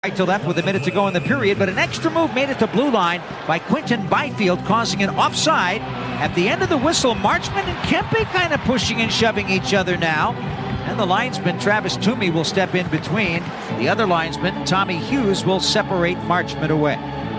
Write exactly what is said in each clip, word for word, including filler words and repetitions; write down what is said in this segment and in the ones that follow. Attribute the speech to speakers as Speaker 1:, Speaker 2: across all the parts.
Speaker 1: Right to left with a minute to go in the period, but an extra move made it to blue line by Quinton Byfield, causing an offside. At the end of the whistle, Marchment and Kempe kind of pushing and shoving each other now. And the linesman, Travis Toomey, will step in between. The other linesman, Tommy Hughes, will separate Marchment away.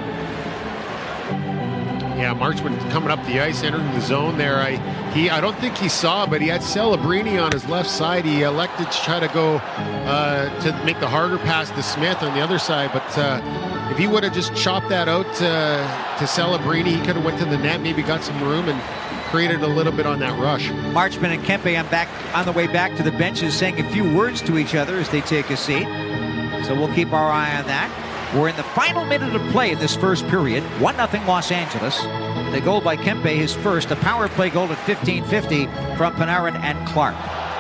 Speaker 2: Yeah, Marchment coming up the ice, entering the zone there. I he I don't think he saw, but he had Celebrini on his left side. He elected to try to go uh, to make the harder pass to Smith on the other side. But uh, if he would have just chopped that out uh, to Celebrini, he could have went to the net, maybe got some room and created a little bit on that rush.
Speaker 1: Marchment and Kempe on back on the way back to the benches, saying a few words to each other as they take a seat. So we'll keep our eye on that. We're in the final minute of play in this first period. one nothing Los Angeles. The goal by Kempe, his first. A power play goal at fifteen fifty from Panarin and Clark.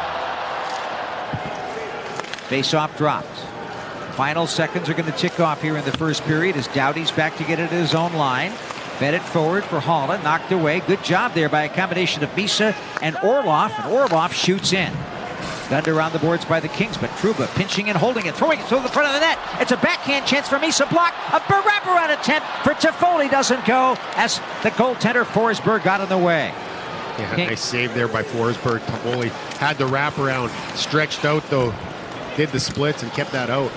Speaker 1: Face-off dropped. Final seconds are going to tick off here in the first period as Doughty's back to get it at his own line. Fed it forward for Holland. Knocked away. Good job there by a combination of Misa and Orlov. And Orlov shoots in. Gunned around the boards by the Kings, but Trouba pinching and holding it, throwing it to the front of the net. It's a backhand chance for Misa. Block. A wraparound attempt for Toffoli doesn't go as the goaltender Forsberg got in the way.
Speaker 2: Yeah, King. Nice save there by Forsberg. Toffoli had the wraparound, stretched out though, did the splits and kept that out.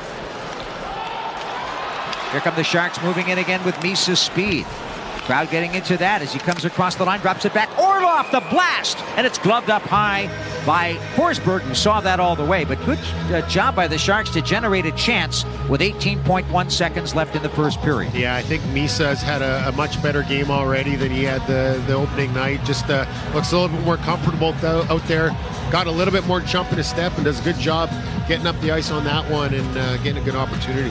Speaker 1: Here come the Sharks moving in again with Misa's speed. Crowd getting into that as he comes across the line, drops it back. Orlov, the blast, and it's gloved up high by Forsberg, who saw that all the way. But good uh, job by the Sharks to generate a chance with eighteen point one seconds left in the first period.
Speaker 2: Yeah, I think Misa has had a, a much better game already than he had the, the opening night. Just uh, looks a little bit more comfortable th- out there. Got a little bit more jump in his step and does a good job getting up the ice on that one and uh, getting a good opportunity.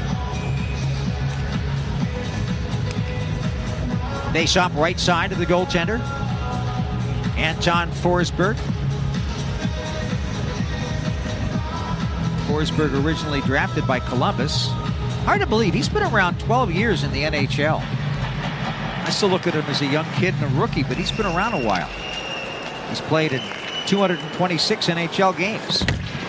Speaker 1: Face off right side of the goaltender, Anton Forsberg. Forsberg originally drafted by Columbus. Hard to believe, he's been around twelve years in the N H L. I still look at him as a young kid and a rookie, but he's been around a while. He's played in two hundred twenty-six N H L games.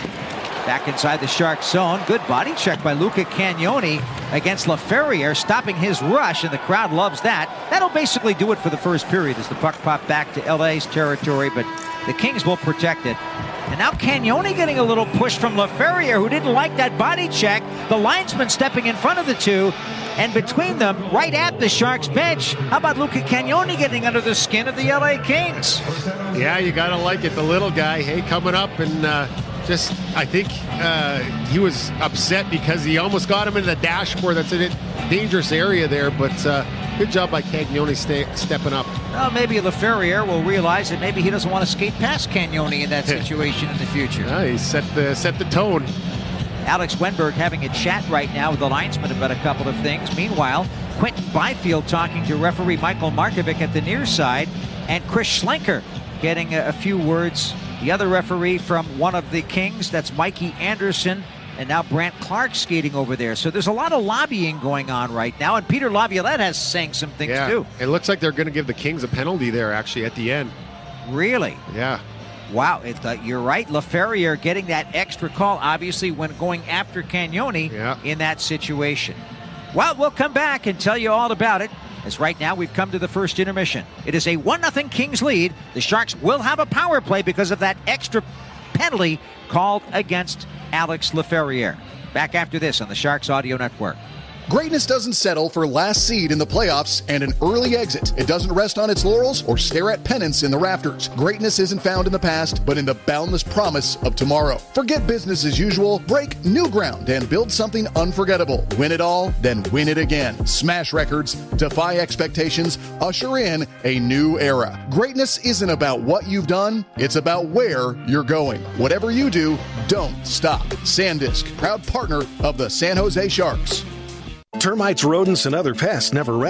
Speaker 1: Back inside the Sharks zone. Good body check by Luca Cagnoni against Laferriere, stopping his rush, and the crowd loves that. That'll basically do it for the first period as the puck popped back to L A's territory, but the Kings will protect it. And now Cagnoni getting a little push from Laferriere, who didn't like that body check. The linesman stepping in front of the two, and between them, right at the Sharks bench. How about Luca Cagnoni getting under the skin of the L A Kings?
Speaker 2: Yeah, you gotta like it. The little guy, hey, coming up and uh, just, I think uh, he was upset because he almost got him in the dashboard. That's a dangerous area there, but uh, good job by Cagnoni stay, stepping up.
Speaker 1: Well, maybe Laferriere will realize that maybe he doesn't want to skate past Cagnoni in that situation in the future.
Speaker 2: Yeah, he set the, set the tone.
Speaker 1: Alex Wenberg having a chat right now with the linesman about a couple of things. Meanwhile, Quinton Byfield talking to referee Michael Markovic at the near side, and Chris Schlenker getting a, a few words. The other referee from one of the Kings, that's Mikey Anderson, and now Brant Clark skating over there. So there's a lot of lobbying going on right now, and Peter Laviolette has saying some things
Speaker 2: yeah,
Speaker 1: too.
Speaker 2: It looks like they're going to give the Kings a penalty there, actually, at the end.
Speaker 1: Really?
Speaker 2: Yeah.
Speaker 1: Wow, it, uh, you're right. Laferriere getting that extra call, obviously, when going after Cagnoni
Speaker 2: yeah.
Speaker 1: in that situation. Well, we'll come back and tell you all about it, as right now we've come to the first intermission. It is a one nothing Kings lead. The Sharks will have a power play because of that extra penalty called against Alex Laferriere. Back after this on the Sharks Audio Network.
Speaker 3: Greatness doesn't settle for last seed in the playoffs and an early exit. It doesn't rest on its laurels or stare at pennants in the rafters. Greatness isn't found in the past, but in the boundless promise of tomorrow. Forget business as usual, break new ground, and build something unforgettable. Win it all, then win it again. Smash records, defy expectations, usher in a new era. Greatness isn't about what you've done, it's about where you're going. Whatever you do, don't stop. SanDisk, proud partner of the San Jose Sharks.
Speaker 4: Termites, rodents, and other pests never rest.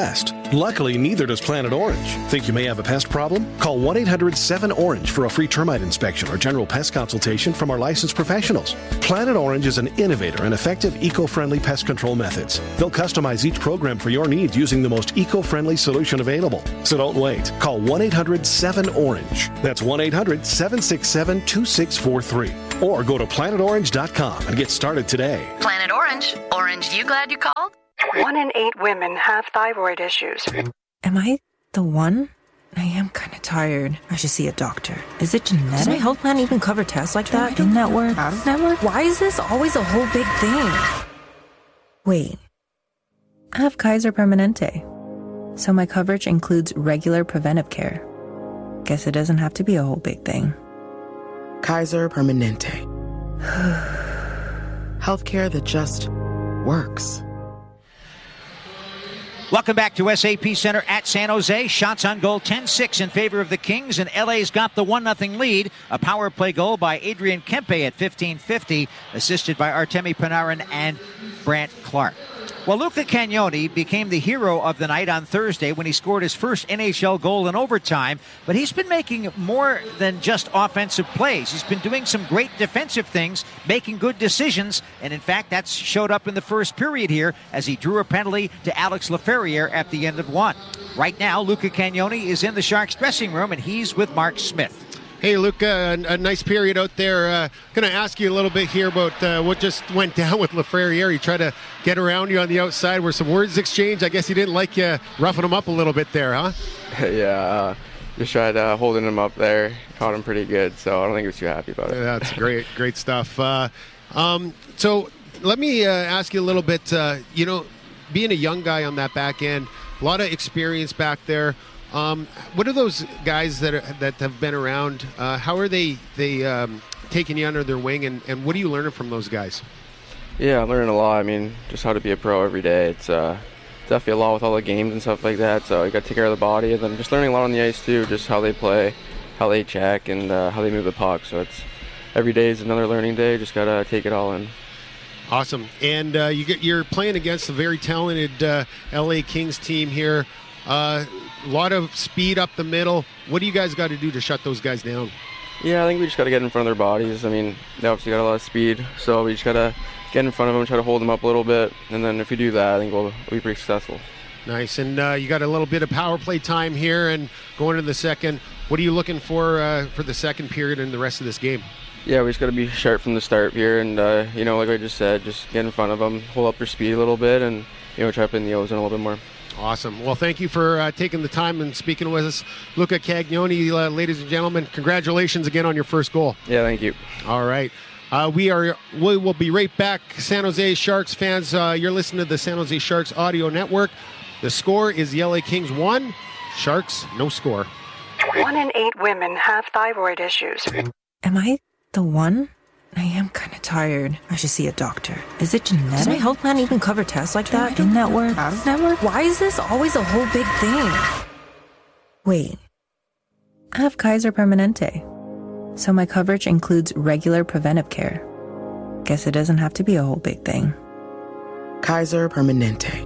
Speaker 4: Luckily, neither does Planet Orange. Think you may have a pest problem? Call one eight hundred seven orange for a free termite inspection or general pest consultation from our licensed professionals. Planet Orange is an innovator and effective eco-friendly pest control methods. They'll customize each program for your needs using the most eco-friendly solution available. So don't wait. Call one eight hundred seven orange. That's one eight hundred seven six seven two six four three. Or go to planet orange dot com and get started today.
Speaker 5: Planet Orange. Orange, you glad you called?
Speaker 6: One in eight women have thyroid issues.
Speaker 7: Am I the one? I am kind of tired. I should see a doctor. Is it genetic? Does my health plan even cover tests like that? In network? Out of network? Why is this always a whole big thing? Wait. I have Kaiser Permanente. So my coverage includes regular preventive care. Guess it doesn't have to be a whole big thing.
Speaker 8: Kaiser Permanente. Healthcare that just works.
Speaker 1: Welcome back to S A P Center at San Jose. Shots on goal, ten six in favor of the Kings, and L A's got the one nothing lead. A power play goal by Adrian Kempe at fifteen fifty, assisted by Artemi Panarin and Brandt Clark. Well, Luca Cagnoni became the hero of the night on Thursday when he scored his first N H L goal in overtime, but he's been making more than just offensive plays. He's been doing some great defensive things, making good decisions, and in fact, that's showed up in the first period here as he drew a penalty to Alex Laferriere at the end of one. Right now, Luca Cagnoni is in the Sharks dressing room, and he's with Mark Smith.
Speaker 2: Hey, Luca, a, a nice period out there. Uh, going to ask you a little bit here about uh, what just went down with Laferriere. He tried to get around you on the outside. Were some words exchanged? I guess he didn't like you roughing him up a little bit there, huh?
Speaker 9: yeah, uh, just tried uh, holding him up there. Caught him pretty good, so I don't think he was too happy about it.
Speaker 2: That's great, great stuff. Uh, um, so let me uh, ask you a little bit, uh, you know, being a young guy on that back end, a lot of experience back there. Um, what are those guys that are, that have been around? Uh, how are they they um, taking you under their wing, and, and what are you learning from those guys?
Speaker 9: Yeah, I'm learning a lot. I mean, just how to be a pro every day. It's uh, definitely a lot with all the games and stuff like that. So you got to take care of the body, and then just learning a lot on the ice too, just how they play, how they check, and uh, how they move the puck. So it's every day is another learning day. Just gotta take it all in.
Speaker 2: Awesome. And uh, you get, you're playing against a very talented uh, L A Kings team here. Uh, a lot of speed up the middle. What do you guys got to do to shut those guys down?
Speaker 9: Yeah, I think we just got to get in front of their bodies. I mean, they obviously got a lot of speed, so we just got to get in front of them, try to hold them up a little bit, and then if we do that, I think we'll, we'll be pretty successful.
Speaker 2: Nice. And uh, you got a little bit of power play time here and going into the second. What are you looking for uh, for the second period and the rest of this game?
Speaker 9: Yeah, we just got to be sharp from the start here, and, uh, you know, like I just said, just get in front of them, hold up their speed a little bit, and, you know, try to put in the O's in a little bit more.
Speaker 2: Awesome. Well, thank you for uh, taking the time and speaking with us. Luca Cagnoni, uh, ladies and gentlemen, congratulations again on your first goal.
Speaker 9: Yeah, thank you.
Speaker 2: All right. Uh, we are. We will be right back. San Jose Sharks fans, uh, you're listening to the San Jose Sharks Audio Network. The score is the L A Kings one, Sharks no score.
Speaker 6: One in eight women have thyroid issues.
Speaker 7: Am I the one? I am kind of tired. I should see a doctor. Is it genetic? Does my health plan even cover tests like that? In network? Out of network? Why is this always a whole big thing? Wait. I have Kaiser Permanente. So my coverage includes regular preventive care. Guess it doesn't have to be a whole big thing.
Speaker 8: Kaiser Permanente.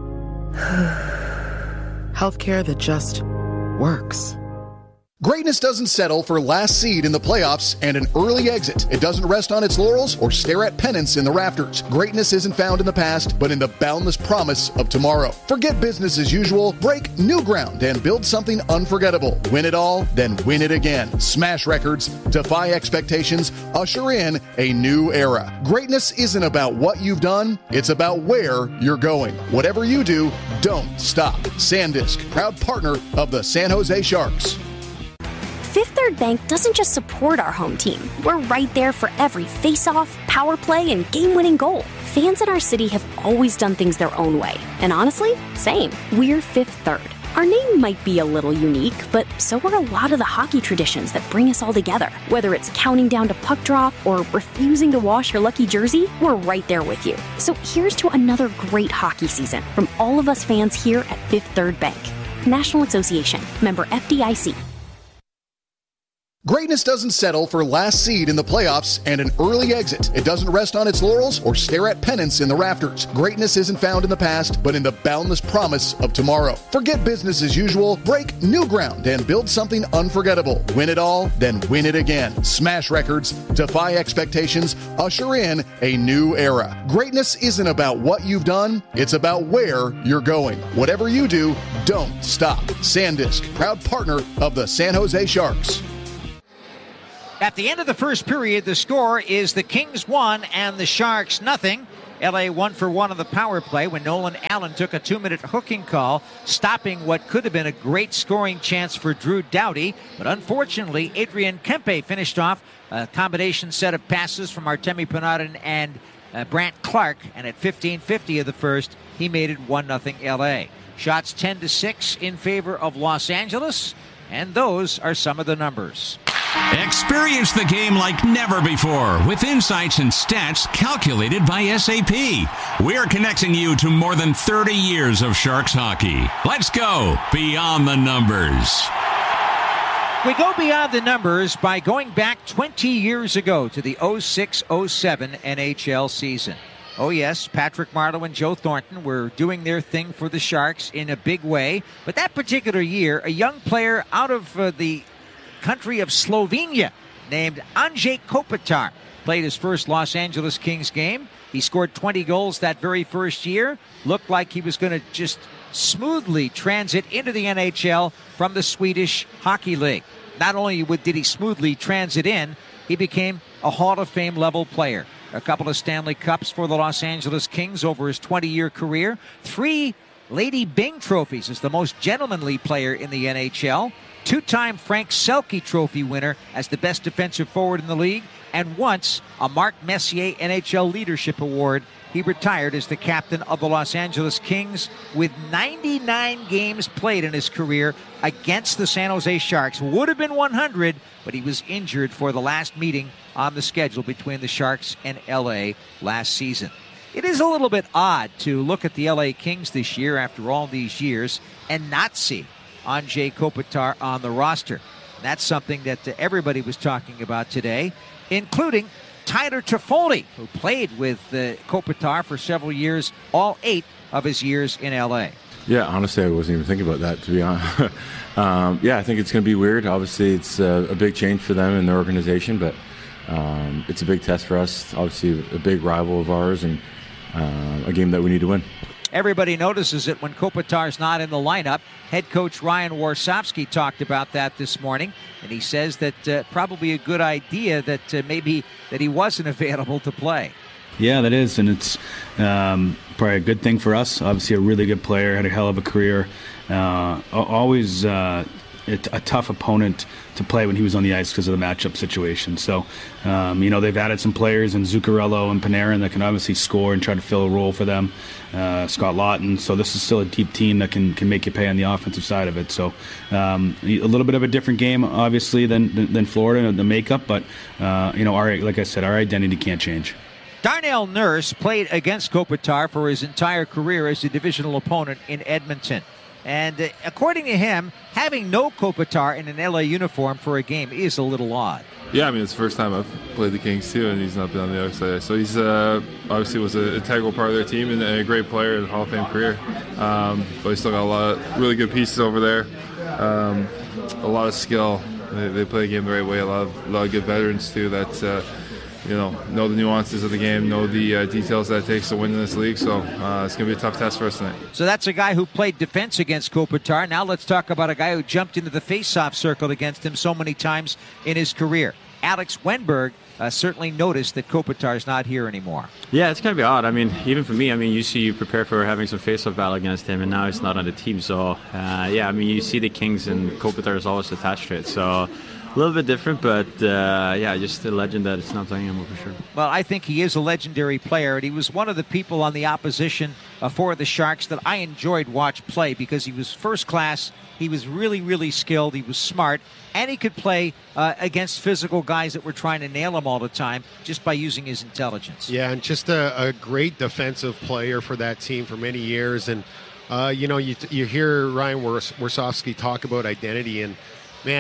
Speaker 8: Healthcare that just works.
Speaker 3: Greatness doesn't settle for last seed in the playoffs and an early exit. It doesn't rest on its laurels or stare at pennants in the rafters. Greatness isn't found in the past, but in the boundless promise of tomorrow. Forget business as usual, break new ground, and build something unforgettable. Win it all, then win it again. Smash records, defy expectations, usher in a new era. Greatness isn't about what you've done, it's about where you're going. Whatever you do, don't stop. SanDisk, proud partner of the San Jose Sharks.
Speaker 10: Fifth Third Bank doesn't just support our home team. We're right there for every face-off, power play, and game-winning goal. Fans in our city have always done things their own way. And honestly, same. We're Fifth Third. Our name might be a little unique, but so are a lot of the hockey traditions that bring us all together. Whether it's counting down to puck drop or refusing to wash your lucky jersey, we're right there with you. So here's to another great hockey season from all of us fans here at Fifth Third Bank. National Association. Member F D I C.
Speaker 3: Greatness doesn't settle for last seed in the playoffs and an early exit. It doesn't rest on its laurels or stare at pennants in the rafters. Greatness isn't found in the past, but in the boundless promise of tomorrow. Forget business as usual, break new ground, and build something unforgettable. Win it all, then win it again. Smash records, defy expectations, usher in a new era. Greatness isn't about what you've done, it's about where you're going. Whatever you do, don't stop. SanDisk, proud partner of the San Jose Sharks.
Speaker 1: At the end of the first period, the score is the Kings one and the Sharks nothing. L A one for one on the power play when Nolan Allen took a two-minute hooking call, stopping what could have been a great scoring chance for Drew Doughty. But unfortunately, Adrian Kempe finished off a combination set of passes from Artemi Panarin and uh, Brant Clark. And at fifteen fifty of the first, he made it one nothing L A. Shots ten to six in favor of Los Angeles. And those are some of the numbers.
Speaker 11: Experience the game like never before with insights and stats calculated by S A P. We're connecting you to more than thirty years of Sharks hockey. Let's go beyond the numbers.
Speaker 1: We go beyond the numbers by going back twenty years ago to the oh six oh seven N H L season. Oh yes, Patrick Marleau and Joe Thornton were doing their thing for the Sharks in a big way. But that particular year, a young player out of uh, the country of Slovenia named Andrej Kopitar played his first Los Angeles Kings game. He scored twenty goals that very first year. Looked like he was going to just smoothly transit into the N H L from the Swedish Hockey League. Not only did he smoothly transit in, he became a Hall of Fame level player. A couple of Stanley Cups for the Los Angeles Kings over his twenty-year career. Three Lady Byng trophies as the most gentlemanly player in the N H L. Two-time Frank Selke Trophy winner as the best defensive forward in the league. And once a Mark Messier N H L Leadership Award. He retired as the captain of the Los Angeles Kings with ninety-nine games played in his career against the San Jose Sharks. Would have been one hundred, but he was injured for the last meeting on the schedule between the Sharks and L A last season. It is a little bit odd to look at the L A Kings this year after all these years and not see Andrej Kopitar on the roster. That's something that uh, everybody was talking about today, including Tyler Toffoli, who played with uh, Kopitar for several years, all eight of his years in L A.
Speaker 12: Yeah, honestly, I wasn't even thinking about that, to be honest. um, yeah, I think it's going to be weird. Obviously, it's uh, a big change for them and their organization, but um, it's a big test for us. Obviously, a big rival of ours and uh, a game that we need to win.
Speaker 1: Everybody notices it when Kopitar's not in the lineup. Head coach Ryan Warsofsky talked about that this morning, and he says that uh, probably a good idea that uh, maybe that he wasn't available to play.
Speaker 13: Yeah, that is, and it's um, probably a good thing for us. Obviously, a really good player, had a hell of a career. Uh, always uh, a, a tough opponent to play when he was on the ice because of the matchup situation. So, um, you know, they've added some players in Zuccarello and Panarin that can obviously score and try to fill a role for them. Uh, Scott Lawton. So this is still a deep team that can, can make you pay on the offensive side of it. So um, a little bit of a different game, obviously, than than, than Florida, the makeup. But, uh, you know, our like I said, our identity can't change.
Speaker 1: Darnell Nurse played against Kopitar for his entire career as a divisional opponent in Edmonton. And uh, according to him, having no Kopitar in an L A uniform for a game is a little odd.
Speaker 14: Yeah, I mean, it's the first time I've played the Kings, too, and he's not been on the other side. So he's uh, obviously was an integral part of their team and a great player in a Hall of Fame career. Um, but he's still got a lot of really good pieces over there, um, a lot of skill. They, they play the game the right way, a lot of, a lot of good veterans, too, that uh, you know, know the nuances of the game, know the uh, details that it takes to win in this league. So uh, it's going to be a tough test for us tonight.
Speaker 1: So that's a guy who played defense against Kopitar. Now let's talk about a guy who jumped into the face-off circle against him so many times in his career. Alex Wenberg uh, certainly noticed that Kopitar's not here anymore.
Speaker 15: Yeah, it's going to be odd. I mean, even for me, I mean, usually you prepare for having some face-off battle against him, and now he's not on the team. So, uh, yeah, I mean, you see the Kings, and Kopitar is always attached to it. So a little bit different, but uh, yeah, just a legend that it's not playing him for sure.
Speaker 1: Well, I think he is a legendary player, and he was one of the people on the opposition uh, for the Sharks that I enjoyed watch play because he was first class, he was really, really skilled, he was smart, and he could play uh, against physical guys that were trying to nail him all the time just by using his intelligence.
Speaker 2: Yeah, and just a, a great defensive player for that team for many years. And, uh, you know, you, you hear Ryan Warsofsky talk about identity, and, man,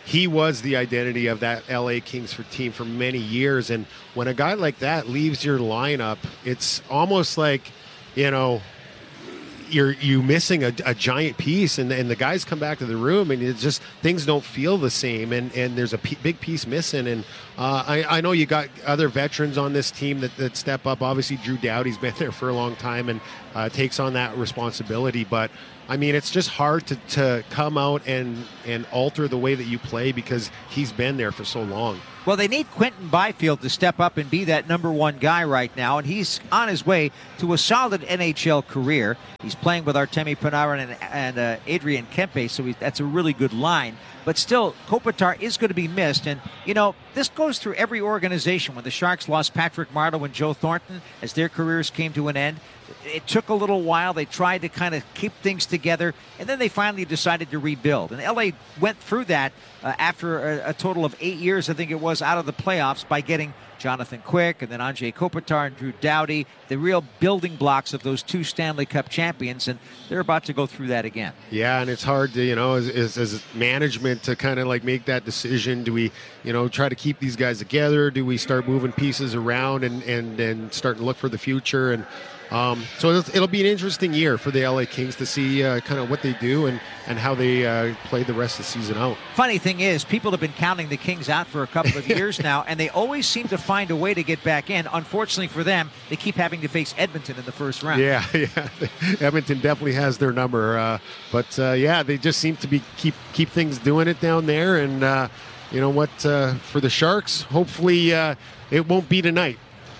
Speaker 2: he was the identity of that L A Kings for team for many years. And when a guy like that leaves your lineup, it's almost like, you know, you're you missing a, a giant piece, and, and the guys come back to the room, and it's just things don't feel the same, and, and there's a p- big piece missing. And uh, I, I know you got other veterans on this team that, that step up. Obviously, Drew Doughty's been there for a long time and uh, takes on that responsibility. But I mean, it's just hard to, to come out and, and alter the way that you play because he's been there for so long.
Speaker 1: Well, they need Quentin Byfield to step up and be that number one guy right now, and he's on his way to a solid N H L career. He's playing with Artemi Panarin and, and uh, Adrian Kempe, so he, that's a really good line. But still, Kopitar is going to be missed. And, you know, this goes through every organization. When the Sharks lost Patrick Marleau and Joe Thornton as their careers came to an end, it took a little while. They tried to kind of keep things together, and then they finally decided to rebuild. And L A went through that uh, after a, a total of eight years, I think it was, out of the playoffs by getting Jonathan Quick and then Andrei Kopitar and Drew Doughty, the real building blocks of those two Stanley Cup champions, and they're about to go through that again.
Speaker 2: Yeah, and it's hard to, you know, as, as, as management to kind of like make that decision. Do we, you know, try to keep these guys together? Do we start moving pieces around and, and, and start to look for the future? And Um, so it'll, it'll be an interesting year for the L A Kings to see uh, kind of what they do and, and how they uh, play the rest of the season out.
Speaker 1: Funny thing is, people have been counting the Kings out for a couple of years now, and they always seem to find a way to get back in. Unfortunately for them, they keep having to face Edmonton in the first round.
Speaker 2: Yeah, yeah. Edmonton definitely has their number. Uh, but, uh, yeah, they just seem to be keep keep things doing it down there. And, uh, you know what, uh, for the Sharks, hopefully uh, it won't be tonight.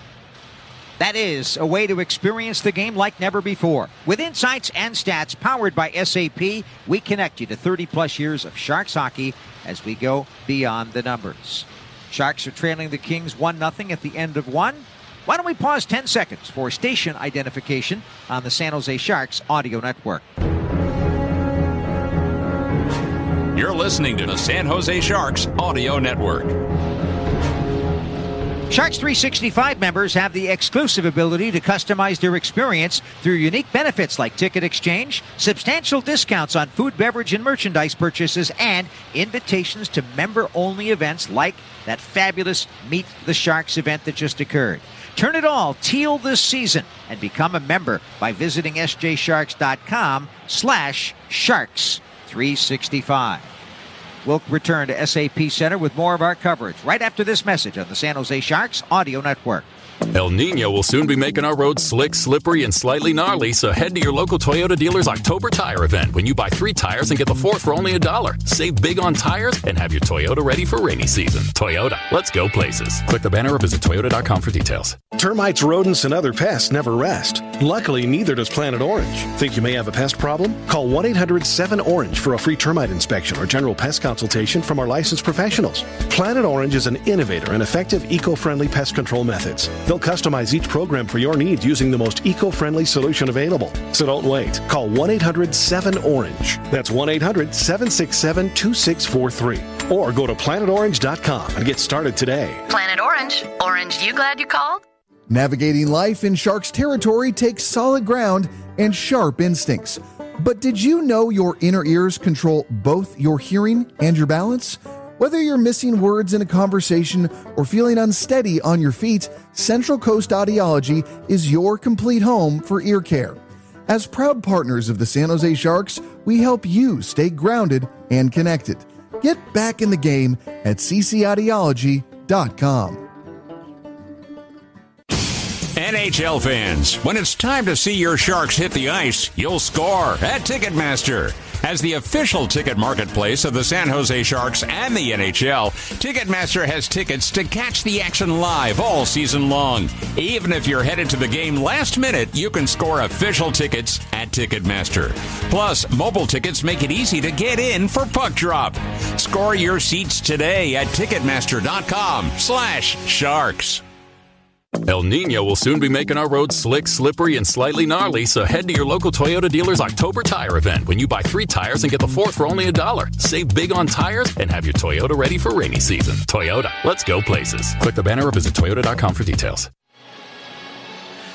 Speaker 1: That is a way to experience the game like never before. With insights and stats powered by S A P, we connect you to thirty-plus years of Sharks hockey as we go beyond the numbers. Sharks are trailing the Kings one nothing at the end of one. Why don't we pause ten seconds for station identification on the San Jose Sharks audio network.
Speaker 11: You're listening to the San Jose Sharks audio network.
Speaker 1: Sharks three sixty-five members have the exclusive ability to customize their experience through unique benefits like ticket exchange, substantial discounts on food, beverage, and merchandise purchases, and invitations to member-only events like that fabulous Meet the Sharks event that just occurred. Turn it all teal this season and become a member by visiting sjsharks.com slash sharks 365. We'll return to S A P Center with more of our coverage right after this message on the San Jose Sharks audio network.
Speaker 16: El Nino will soon be making our roads slick, slippery, and slightly gnarly, so head to your local Toyota dealer's October tire event when you buy three tires and get the fourth for only a dollar. Save big on tires and have your Toyota ready for rainy season. Toyota, let's go places. Click the banner or visit toyota dot com for details.
Speaker 4: Termites, rodents, and other pests never rest. Luckily, neither does Planet Orange. Think you may have a pest problem? Call one eight hundred seven orange for a free termite inspection or general pest consultation from our licensed professionals. Planet Orange is an innovator and effective eco-friendly pest control methods. They'll customize each program for your needs using the most eco-friendly solution available. So don't wait. Call one eight hundred seven orange. That's one eight hundred seven six seven two six four three. Or go to planet orange dot com and get started today.
Speaker 5: Planet Orange. Orange, you glad you called?
Speaker 17: Navigating life in Sharks territory takes solid ground and sharp instincts. But did you know your inner ears control both your hearing and your balance? Whether you're missing words in a conversation or feeling unsteady on your feet, Central Coast Audiology is your complete home for ear care. As proud partners of the San Jose Sharks, we help you stay grounded and connected. Get back in the game at c c audiology dot com.
Speaker 11: N H L fans, when it's time to see your Sharks hit the ice, you'll score at Ticketmaster. As the official ticket marketplace of the San Jose Sharks and the N H L, Ticketmaster has tickets to catch the action live all season long. Even if you're headed to the game last minute, you can score official tickets at Ticketmaster. Plus, mobile tickets make it easy to get in for puck drop. Score your seats today at Ticketmaster.com slash Sharks.
Speaker 16: El Nino will soon be making our roads slick, slippery, and slightly gnarly, so head to your local Toyota dealer's October tire event when you buy three tires and get the fourth for only a dollar. Save big on tires and have your Toyota ready for rainy season. Toyota, let's go places. Click the banner or visit toyota dot com for details.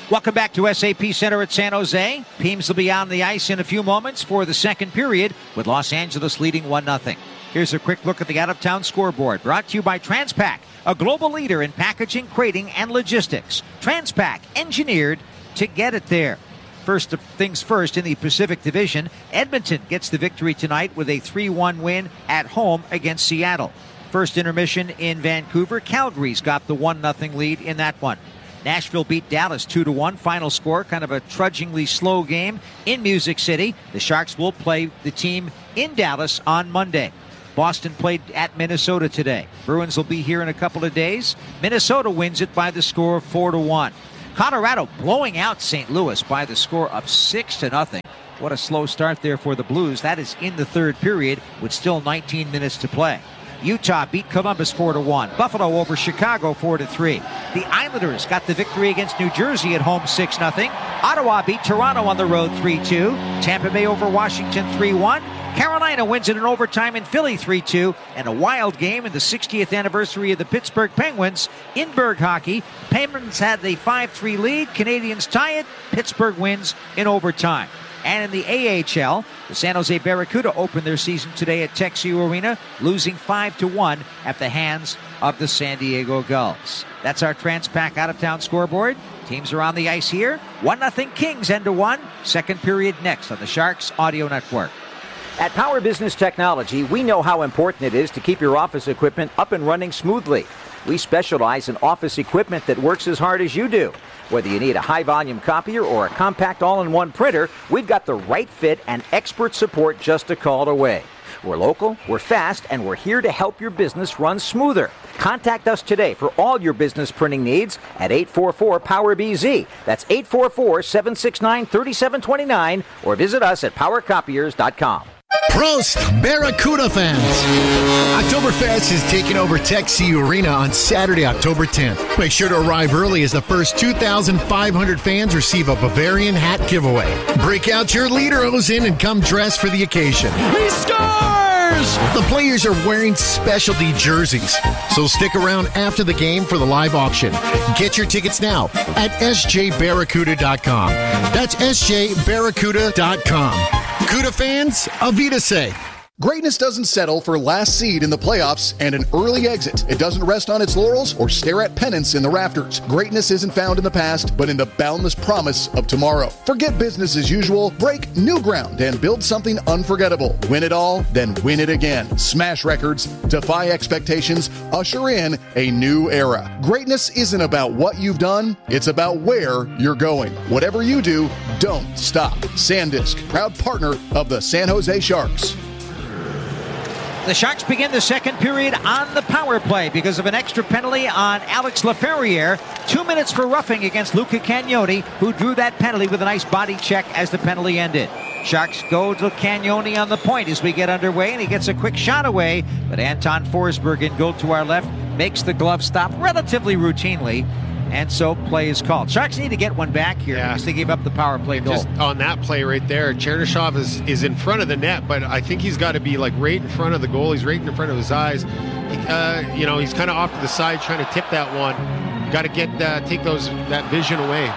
Speaker 1: Welcome back to S A P Center at San Jose. Peems will be on the ice in a few moments for the second period, with Los Angeles leading one nothing. Here's a quick look at the out-of-town scoreboard, brought to you by Transpac, a global leader in packaging, crating, and logistics. Transpac, engineered to get it there. First things first, in the Pacific Division, Edmonton gets the victory tonight with a three one win at home against Seattle. First intermission in Vancouver, Calgary's got the one nothing lead in that one. Nashville beat Dallas two to one. Final score, kind of a trudgingly slow game in Music City. The Sharks will play the team in Dallas on Monday. Boston played at Minnesota today. Bruins will be here in a couple of days. Minnesota wins it by the score of four to one. Colorado blowing out Saint Louis by the score of six to nothing. What a slow start there for the Blues. That is in the third period with still nineteen minutes to play. Utah beat Columbus four to one. Buffalo over Chicago four to three. The Islanders got the victory against New Jersey at home six nothing. Ottawa beat Toronto on the road three two. Tampa Bay over Washington three one. Carolina wins it in overtime in Philly three two. And a wild game in the sixtieth anniversary of the Pittsburgh Penguins in Berg hockey. Penguins had the five three lead. Canadians tie it. Pittsburgh wins in overtime. And in the A H L, the San Jose Barracuda opened their season today at Texas Arena, losing five to one at the hands of the San Diego Gulls. That's our Transpac out-of-town scoreboard. Teams are on the ice here. one nothing Kings end to one. Second period next on the Sharks Audio Network.
Speaker 18: At Power Business Technology, we know how important it is to keep your office equipment up and running smoothly. We specialize in office equipment that works as hard as you do. Whether you need a high-volume copier or a compact all-in-one printer, we've got the right fit and expert support just a call away. We're local, we're fast, and we're here to help your business run smoother. Contact us today for all your business printing needs at eight four four, P O W E R B Z. That's eight four four, seven six nine, three seven two nine, or visit us at power copiers dot com.
Speaker 19: Prost, Barracuda fans! Oktoberfest is taking over Texas Arena on Saturday, October tenth. Make sure to arrive early as the first two thousand five hundred fans receive a Bavarian hat giveaway. Break out your lederhosen and come dressed for the occasion.
Speaker 20: He scores!
Speaker 19: The players are wearing specialty jerseys, so stick around after the game for the live auction. Get your tickets now at S J Barracuda dot com. That's S J Barracuda dot com. Cuda fans, Avita say.
Speaker 3: Greatness doesn't settle for last seed in the playoffs and an early exit. It doesn't rest on its laurels or stare at pennants in the rafters. Greatness isn't found in the past, but in the boundless promise of tomorrow. Forget business as usual, break new ground, and build something unforgettable. Win it all, then win it again. Smash records, defy expectations, usher in a new era. Greatness isn't about what you've done, it's about where you're going. Whatever you do, don't stop. SanDisk, proud partner of the San Jose Sharks.
Speaker 1: The Sharks begin the second period on the power play because of an extra penalty on Alex Laferriere. Two minutes for roughing against Luca Cagnoni, who drew that penalty with a nice body check as the penalty ended. Sharks go to Cagnoni on the point as we get underway, and he gets a quick shot away, but Anton Forsberg in goal to our left makes the glove stop relatively routinely. And so play is called. Sharks need to get one back here yeah. because they gave up the power play goal.
Speaker 2: Just on that play right there, Chernyshov is, is in front of the net, but I think he's got to be like right in front of the goal. He's right in front of his eyes. He, uh, you know, he's kind of off to the side trying to tip that one. Got to get uh, take those that vision away.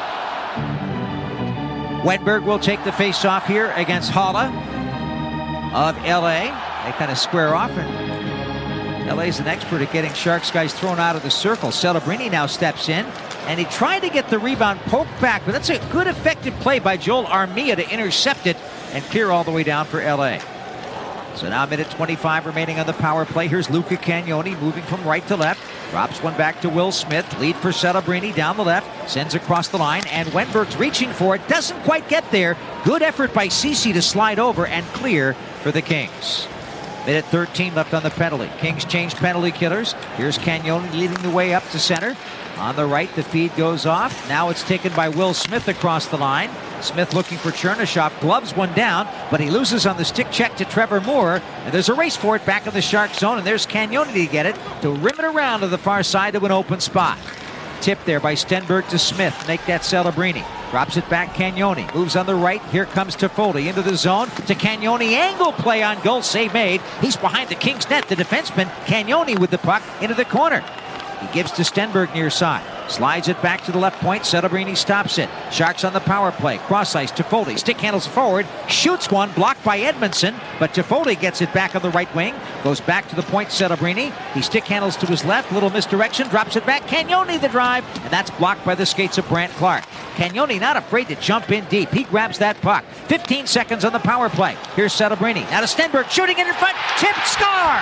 Speaker 1: Wenberg will take the face-off here against Haula of L A. They kind of square off, and L A's an expert at getting Sharks guys thrown out of the circle. Celebrini now steps in, and he tried to get the rebound poked back, but that's a good effective play by Joel Armia to intercept it and clear all the way down for L A. So now minute twenty-five remaining on the power play. Here's Luca Cagnoni moving from right to left. Drops one back to Will Smith. Lead for Celebrini down the left. Sends across the line, and Wenberg's reaching for it. Doesn't quite get there. Good effort by Ceci to slide over and clear for the Kings. Minute thirteen left on the penalty. Kings change penalty killers. Here's Cagnoni leading the way up to center. On the right, the feed goes off. Now it's taken by Will Smith across the line. Smith looking for Chernyshov. Gloves one down, but he loses on the stick check to Trevor Moore. And there's a race for it back in the Shark zone. And there's Cagnoni to get it, to rim it around to the far side to an open spot. Tip there by Stenberg to Smith. Make that Celebrini. Drops it back, Cagnoni. Moves on the right. Here comes Toffoli into the zone. To Cagnoni. Angle play on goal. Save made. He's behind the Kings net. The defenseman, Cagnoni with the puck into the corner. He gives to Stenberg near side. Slides it back to the left point. Celebrini stops it. Sharks on the power play. Cross ice. Toffoli stick handles forward. Shoots one. Blocked by Edmondson. But Toffoli gets it back on the right wing. Goes back to the point. Celebrini. He stick handles to his left. Little misdirection. Drops it back. Cagnoni the drive. And that's blocked by the skates of Brandt Clarke. Cagnoni not afraid to jump in deep. He grabs that puck. fifteen seconds on the power play. Here's Celebrini. Now to Stenberg. Shooting it in front. Tip. Score!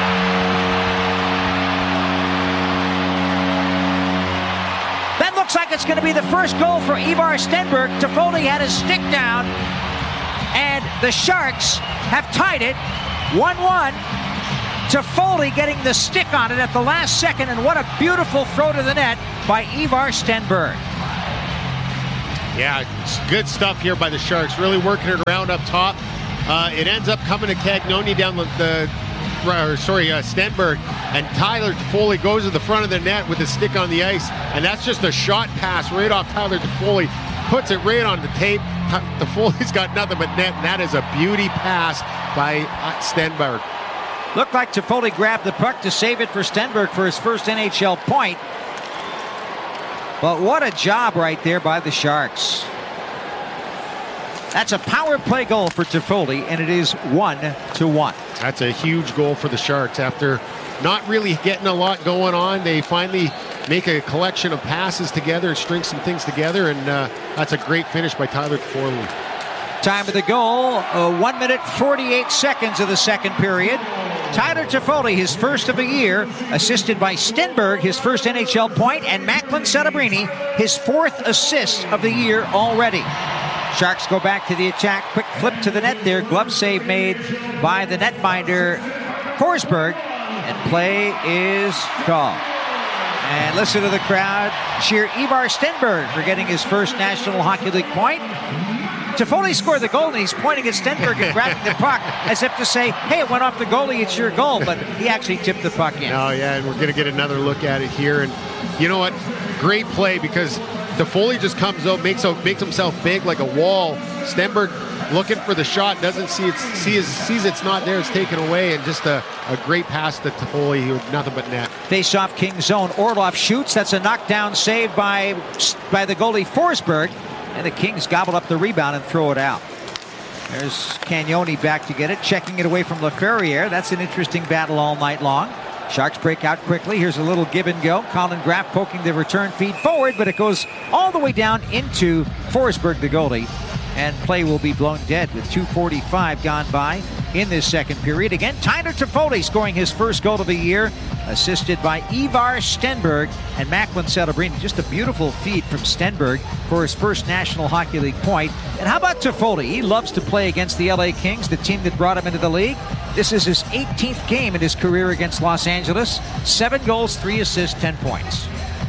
Speaker 1: That looks like it's going to be the first goal for Ivar Stenberg. Toffoli had his stick down, and the Sharks have tied it one one. Toffoli getting the stick on it at the last second, and what a beautiful throw to the net by Ivar Stenberg.
Speaker 2: Yeah, it's good stuff here by the Sharks, really working it around up top. Uh, it ends up coming to Cagnoni down the, the or sorry, uh, Stenberg, and Tyler Toffoli goes to the front of the net with his stick on the ice, and that's just a shot pass right off Tyler Toffoli, puts it right on the tape. Toffoli's got nothing but net, and that is a beauty pass by Stenberg.
Speaker 1: Looked like Toffoli grabbed the puck to save it for Stenberg for his first N H L point. But what a job right there by the Sharks. That's a power play goal for Toffoli, and it is one to one.
Speaker 2: That's a huge goal for the Sharks. After not really getting a lot going on, they finally make a collection of passes together and string some things together, and uh, that's a great finish by Tyler Toffoli.
Speaker 1: Time of the goal, uh, one minute forty-eight seconds of the second period. Tyler Toffoli, his first of the year, assisted by Stenberg, his first N H L point, and Macklin Celebrini, his fourth assist of the year already. Sharks go back to the attack. Quick flip to the net there. Glove save made by the netminder Forsberg, and play is called. And listen to the crowd cheer Ivar Stenberg for getting his first National Hockey League point. Toffoli scored the goal, and he's pointing at Stenberg and grabbing the puck as if to say, hey, it went off the goalie, it's your goal. But he actually tipped the puck in.
Speaker 2: Oh, yeah, and we're going to get another look at it here. And you know what? Great play, because Toffoli just comes out, makes, out, makes himself big like a wall. Stenberg looking for the shot, doesn't see it, sees, sees it's not there, it's taken away, and just a, a great pass to Toffoli, who had nothing but net.
Speaker 1: Face off King's zone. Orlov shoots. That's a knockdown save by, by the goalie Forsberg. And the Kings gobble up the rebound and throw it out. There's Cagnoni back to get it, checking it away from LaFerriere. That's an interesting battle all night long. Sharks break out quickly. Here's a little give and go. Colin Graff poking the return feed forward, but it goes all the way down into Forsberg, the goalie. And play will be blown dead with two forty-five gone by in this second period. Again, Tyler Toffoli scoring his first goal of the year, assisted by Ivar Stenberg and Macklin Celebrini. Just a beautiful feed from Stenberg for his first National Hockey League point. And how about Toffoli? He loves to play against the L A Kings, the team that brought him into the league. This is his eighteenth game in his career against Los Angeles. Seven goals, three assists, ten points.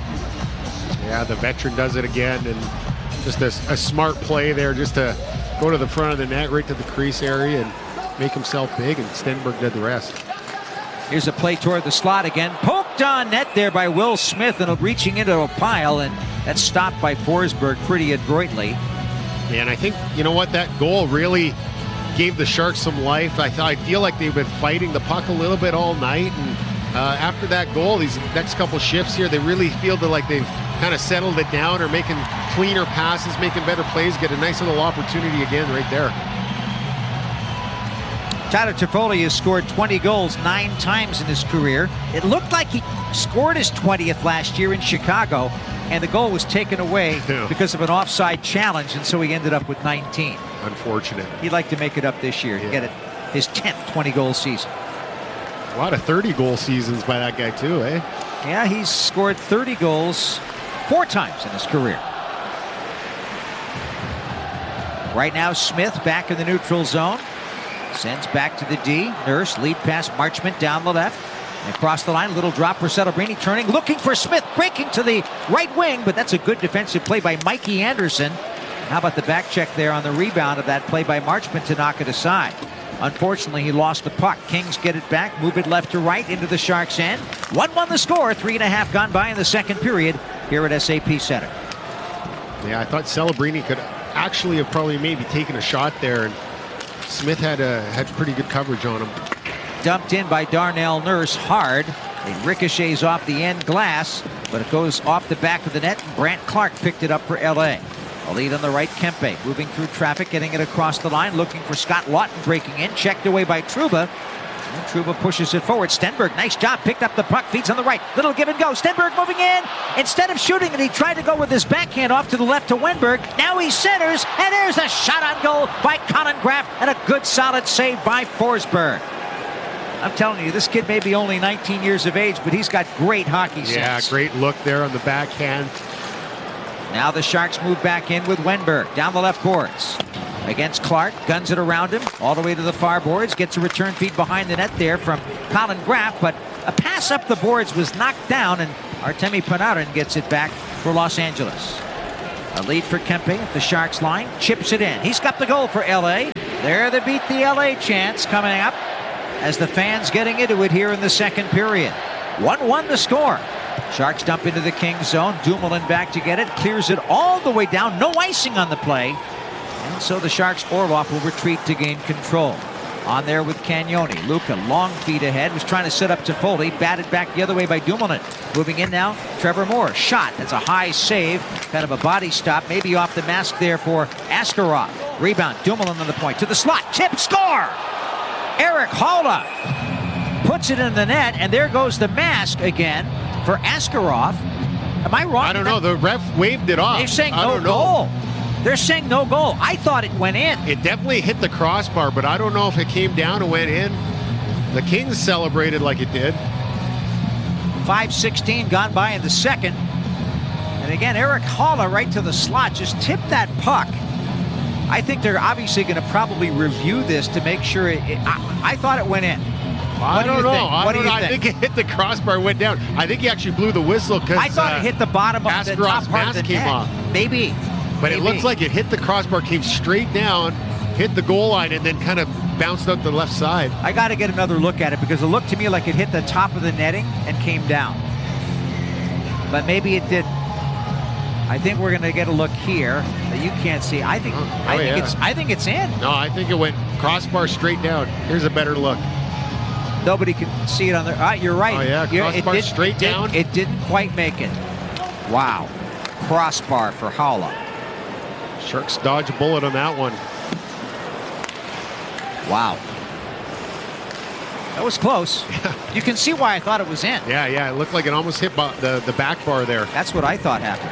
Speaker 2: Yeah, the veteran does it again, and just a, a smart play there, just to go to the front of the net, right to the crease area, and make himself big, and Stenberg did the rest.
Speaker 1: Here's a play toward the slot again. Poked on net there by Will Smith, and reaching into a pile, and that's stopped by Forsberg pretty adroitly.
Speaker 2: Yeah, and I think, you know what, that goal really gave the Sharks some life. I thought I feel like they've been fighting the puck a little bit all night, and uh, after that goal, these next couple shifts here, they really feel that like they've kind of settled it down, or making cleaner passes, making better plays, get a nice little opportunity again right there.
Speaker 1: Tyler Toffoli has scored twenty goals nine times in his career. It looked like he scored his twentieth last year in Chicago, and the goal was taken away yeah. because of an offside challenge, and so he ended up with nineteen.
Speaker 2: Unfortunate.
Speaker 1: He'd like to make it up this year, yeah. to get it his tenth twenty-goal season.
Speaker 2: A lot of thirty-goal seasons by that guy too, eh?
Speaker 1: Yeah, he's scored thirty goals four times in his career. Right now, Smith back in the neutral zone. Sends back to the D. Nurse, lead pass, Marchment down the left. And across the line, little drop for Celebrini, turning, looking for Smith, breaking to the right wing, but that's a good defensive play by Mikey Anderson. How about the back check there on the rebound of that play by Marchment to knock it aside? Unfortunately, he lost the puck. Kings get it back, move it left to right into the Sharks' end. one one the score, three and a half gone by in the second period here at S A P Center.
Speaker 2: Yeah, I thought Celebrini could actually have probably maybe taken a shot there, and Smith had a, had pretty good coverage on him.
Speaker 1: Dumped in by Darnell Nurse hard. It ricochets off the end glass, but it goes off the back of the net, and Brandt Clarke picked it up for L A. A lead on the right, Kempe moving through traffic, getting it across the line, looking for Scott Laughton breaking in, checked away by Trouba. And Trouba pushes it forward. Stenberg, nice job, picked up the puck, feeds on the right. Little give and go. Stenberg moving in. Instead of shooting it, he tried to go with his backhand off to the left to Wenberg. Now he centers, and there's a shot on goal by Colin Graff, and a good solid save by Forsberg. I'm telling you, this kid may be only nineteen years of age, but he's got great hockey sense.
Speaker 2: Yeah, great look there on the backhand.
Speaker 1: Now the Sharks move back in with Wenberg down the left boards. Against Clark, guns it around him, all the way to the far boards, gets a return feed behind the net there from Colin Graff, but a pass up the boards was knocked down, and Artemi Panarin gets it back for Los Angeles. A lead for Kempe at the Sharks line, chips it in. He's got the goal for L A. There they beat the L A chance coming up as the fans getting into it here in the second period. one one the score. Sharks dump into the Kings zone. Dumoulin back to get it, clears it all the way down. No icing on the play. And so the Sharks' Orlov will retreat to gain control. On there with Cagnoni. Luca, long feet ahead, was trying to set up Toffoli. Batted back the other way by Dumoulin. Moving in now, Trevor Moore. Shot. That's a high save. Kind of a body stop. Maybe off the mask there for Askarov. Rebound. Dumoulin on the point. To the slot. Tip. Score! Erik Haula puts it in the net, and there goes the mask again for Askarov. Am I wrong?
Speaker 2: I don't know. The ref waved it off.
Speaker 1: They're saying
Speaker 2: I
Speaker 1: no
Speaker 2: don't know.
Speaker 1: goal. They're saying no goal. I thought it went in.
Speaker 2: It definitely hit the crossbar, but I don't know if it came down and went in. The Kings celebrated like it did.
Speaker 1: five sixteen gone by in the second. And again, Erik Haula right to the slot. Just tipped that puck. I think they're obviously going to probably review this to make sure it... it I, I thought it went in.
Speaker 2: I
Speaker 1: What do
Speaker 2: don't
Speaker 1: you
Speaker 2: know.
Speaker 1: think?
Speaker 2: I,
Speaker 1: What
Speaker 2: don't
Speaker 1: do you
Speaker 2: know. I
Speaker 1: think?
Speaker 2: think it hit the crossbar, went down. I think he actually blew the whistle because
Speaker 1: I thought
Speaker 2: uh,
Speaker 1: it hit the bottom of the top
Speaker 2: Askarov's
Speaker 1: part of the
Speaker 2: mask came
Speaker 1: net.
Speaker 2: off.
Speaker 1: Maybe.
Speaker 2: But
Speaker 1: Maybe.
Speaker 2: it looks like it hit the crossbar, came straight down, hit the goal line, and then kind of bounced out the left side.
Speaker 1: I got to get another look at it because it looked to me like it hit the top of the netting and came down. But maybe it didn't. I think we're going to get a look here that you can't see. I think
Speaker 2: Oh,
Speaker 1: I think
Speaker 2: yeah.
Speaker 1: it's I think it's in.
Speaker 2: No, I think it went crossbar straight down. Here's a better look.
Speaker 1: Nobody can see it on there. Ah, you're right.
Speaker 2: Oh, yeah,
Speaker 1: You're- it
Speaker 2: crossbar
Speaker 1: did-
Speaker 2: straight
Speaker 1: it did-
Speaker 2: down.
Speaker 1: It didn't quite make it. Wow. Crossbar for Haula.
Speaker 2: Sharks dodge a bullet on that one.
Speaker 1: Wow. That was close. You can see why I thought it was in.
Speaker 2: Yeah, yeah, it looked like it almost hit bo- the, the back bar there.
Speaker 1: That's what I thought happened.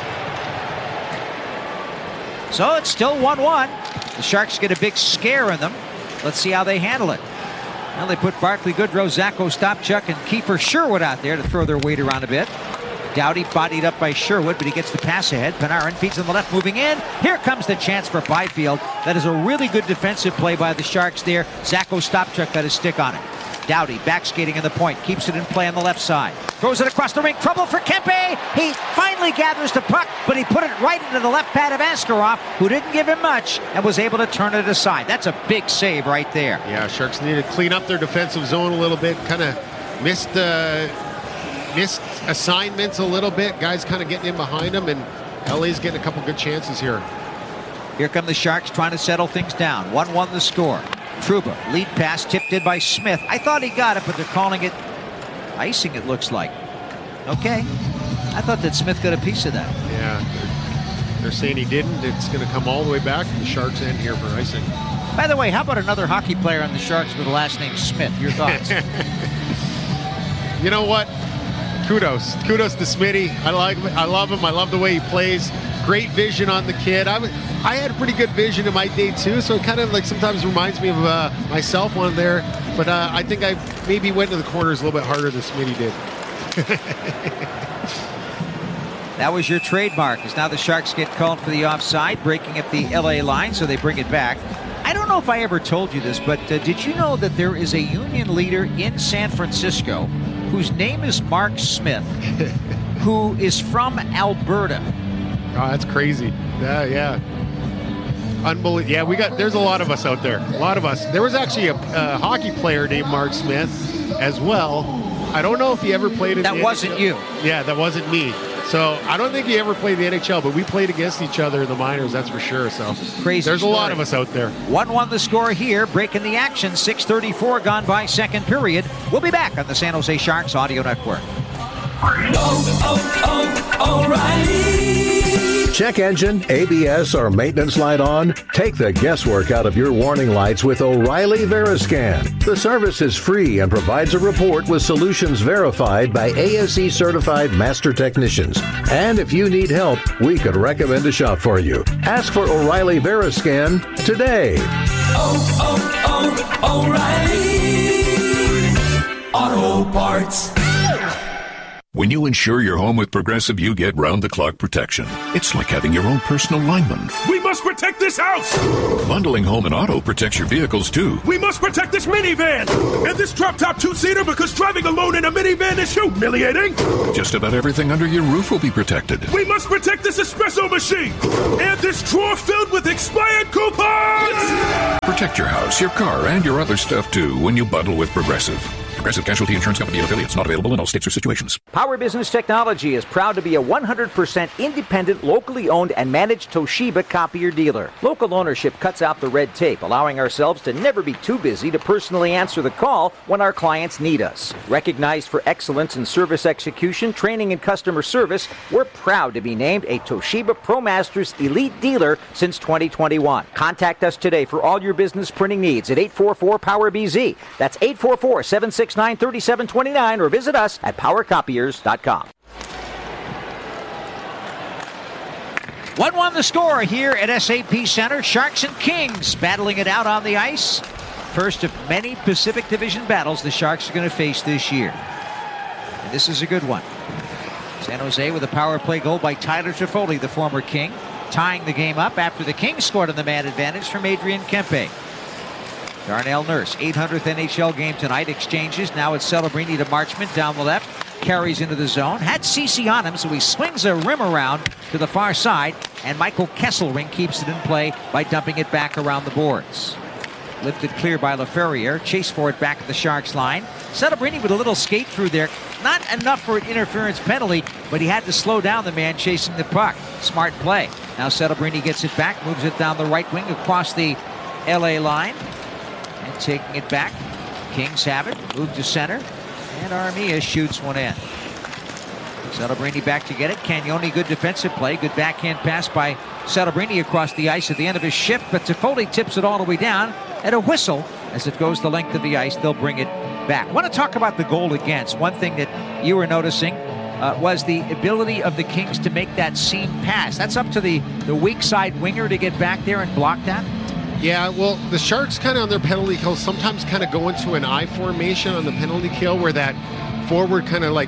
Speaker 1: So it's still one one. The Sharks get a big scare in them. Let's see how they handle it. Well, they put Barclay Goodrow, Zach Ostapchuk, and Kiefer Sherwood out there to throw their weight around a bit. Doughty bodied up by Sherwood, but he gets the pass ahead. Panarin feeds on the left, moving in. Here comes the chance for Byfield. That is a really good defensive play by the Sharks there. Zach Ostapchuk got his stick on it. Doughty back skating in the point, keeps it in play on the left side. Throws it across the rink, trouble for Kempe. He finally gathers the puck, but he put it right into the left pad of Askarov, who didn't give him much and was able to turn it aside. That's a big save right there.
Speaker 2: Yeah, Sharks need to clean up their defensive zone a little bit. Kind of missed uh, missed assignments a little bit. Guys kind of getting in behind them, and L A's getting a couple good chances here.
Speaker 1: Here come the Sharks trying to settle things down. one one the score. Trouba, lead pass tipped in by Smith. I thought he got it, but they're calling it icing, it looks like. Okay. I thought that Smith got a piece of that.
Speaker 2: Yeah, they're, they're saying he didn't. It's going to come all the way back to the Sharks' end here for icing.
Speaker 1: By the way, how about another hockey player on the Sharks with the last name Smith? Your thoughts?
Speaker 2: You know what? Kudos. Kudos to Smitty. I like him. I love him. I love the way he plays. Great vision on the kid. I was, I had pretty good vision in my day too, so it kind of like sometimes reminds me of uh, myself one there. But uh, I think I maybe went to the corners a little bit harder than Smitty did.
Speaker 1: That was your trademark. As now the Sharks get called for the offside, breaking up the L A line, so they bring it back. I don't know if I ever told you this, but uh, did you know that there is a union leader in San Francisco whose name is Mark Smith, who is from Alberta?
Speaker 2: Oh, that's crazy. Yeah, yeah. Unbelievable. Yeah, we got, there's a lot of us out there. A lot of us. There was actually a, a hockey player named Mark Smith as well. I don't know if he ever played in
Speaker 1: That
Speaker 2: the
Speaker 1: wasn't
Speaker 2: N H L.
Speaker 1: you.
Speaker 2: Yeah, that wasn't me. So I don't think he ever played the N H L, but we played against each other in the minors, that's for sure. So
Speaker 1: crazy.
Speaker 2: There's
Speaker 1: story.
Speaker 2: a lot of us out there.
Speaker 1: one one the score here, breaking the action. six thirty-four gone by second period. We'll be back on the San Jose Sharks Audio Network.
Speaker 20: Oh, oh, oh, O'Reilly. Check engine, A B S, or maintenance light on? Take the guesswork out of your warning lights with O'Reilly Veriscan. The service is free and provides a report with solutions verified by A S E certified master technicians. And if you need help, we could recommend a shop for you. Ask for O'Reilly Veriscan today.
Speaker 21: Oh, oh, oh, O'Reilly Auto Parts.
Speaker 22: When you insure your home with Progressive, you get round-the-clock protection. It's like having your own personal lineman.
Speaker 23: We must protect this house!
Speaker 22: Bundling home and auto protects your vehicles, too.
Speaker 23: We must protect this minivan! And this drop-top two-seater because driving alone in a minivan is humiliating!
Speaker 22: Just about everything under your roof will be protected.
Speaker 23: We must protect this espresso machine! And this drawer filled with expired coupons!
Speaker 22: Protect your house, your car, and your other stuff, too, when you bundle with Progressive. Progressive Casualty Insurance Company and affiliates. Not available in all states or situations.
Speaker 18: Power Business Technology is proud to be a one hundred percent independent, locally owned and managed Toshiba copier dealer. Local ownership cuts out the red tape, allowing ourselves to never be too busy to personally answer the call when our clients need us. Recognized for excellence in service execution, training, and customer service, we're proud to be named a Toshiba ProMasters Elite Dealer since twenty twenty-one. Contact us today for all your business printing needs at eight four four power B Z. That's eight four four, seven six nine, three seven two nine or visit us at power copiers dot com.
Speaker 1: one one the score here at S A P Center. Sharks and Kings battling it out on the ice. First of many Pacific Division battles the Sharks are going to face this year. And this is a good one. San Jose with a power play goal by Tyler Toffoli, the former King, tying the game up after the Kings scored on the man advantage from Adrian Kempe. Darnell Nurse, eight hundredth N H L game tonight. Exchanges. Now it's Celebrini to Marchment down the left. Carries into the zone. Had Ceci on him, so he swings a rim around to the far side. And Michael Kesselring keeps it in play by dumping it back around the boards. Lifted clear by LaFerriere. Chase for it back at the Sharks line. Celebrini with a little skate through there. Not enough for an interference penalty, but he had to slow down the man chasing the puck. Smart play. Now Celebrini gets it back. Moves it down the right wing across the L A line. And taking it back. Kings have it. Move to center. And Armia shoots one in. Celebrini back to get it. Cagnoni, good defensive play. Good backhand pass by Celebrini across the ice at the end of his shift. But Toffoli tips it all the way down. And a whistle as it goes the length of the ice. They'll bring it back. I want to talk about the goal against. One thing that you were noticing uh, was the ability of the Kings to make that seam pass. That's up to the, the weak side winger to get back there and block that.
Speaker 2: Yeah, well, the Sharks kind of on their penalty kill sometimes kind of go into an I formation on the penalty kill where that forward kind of like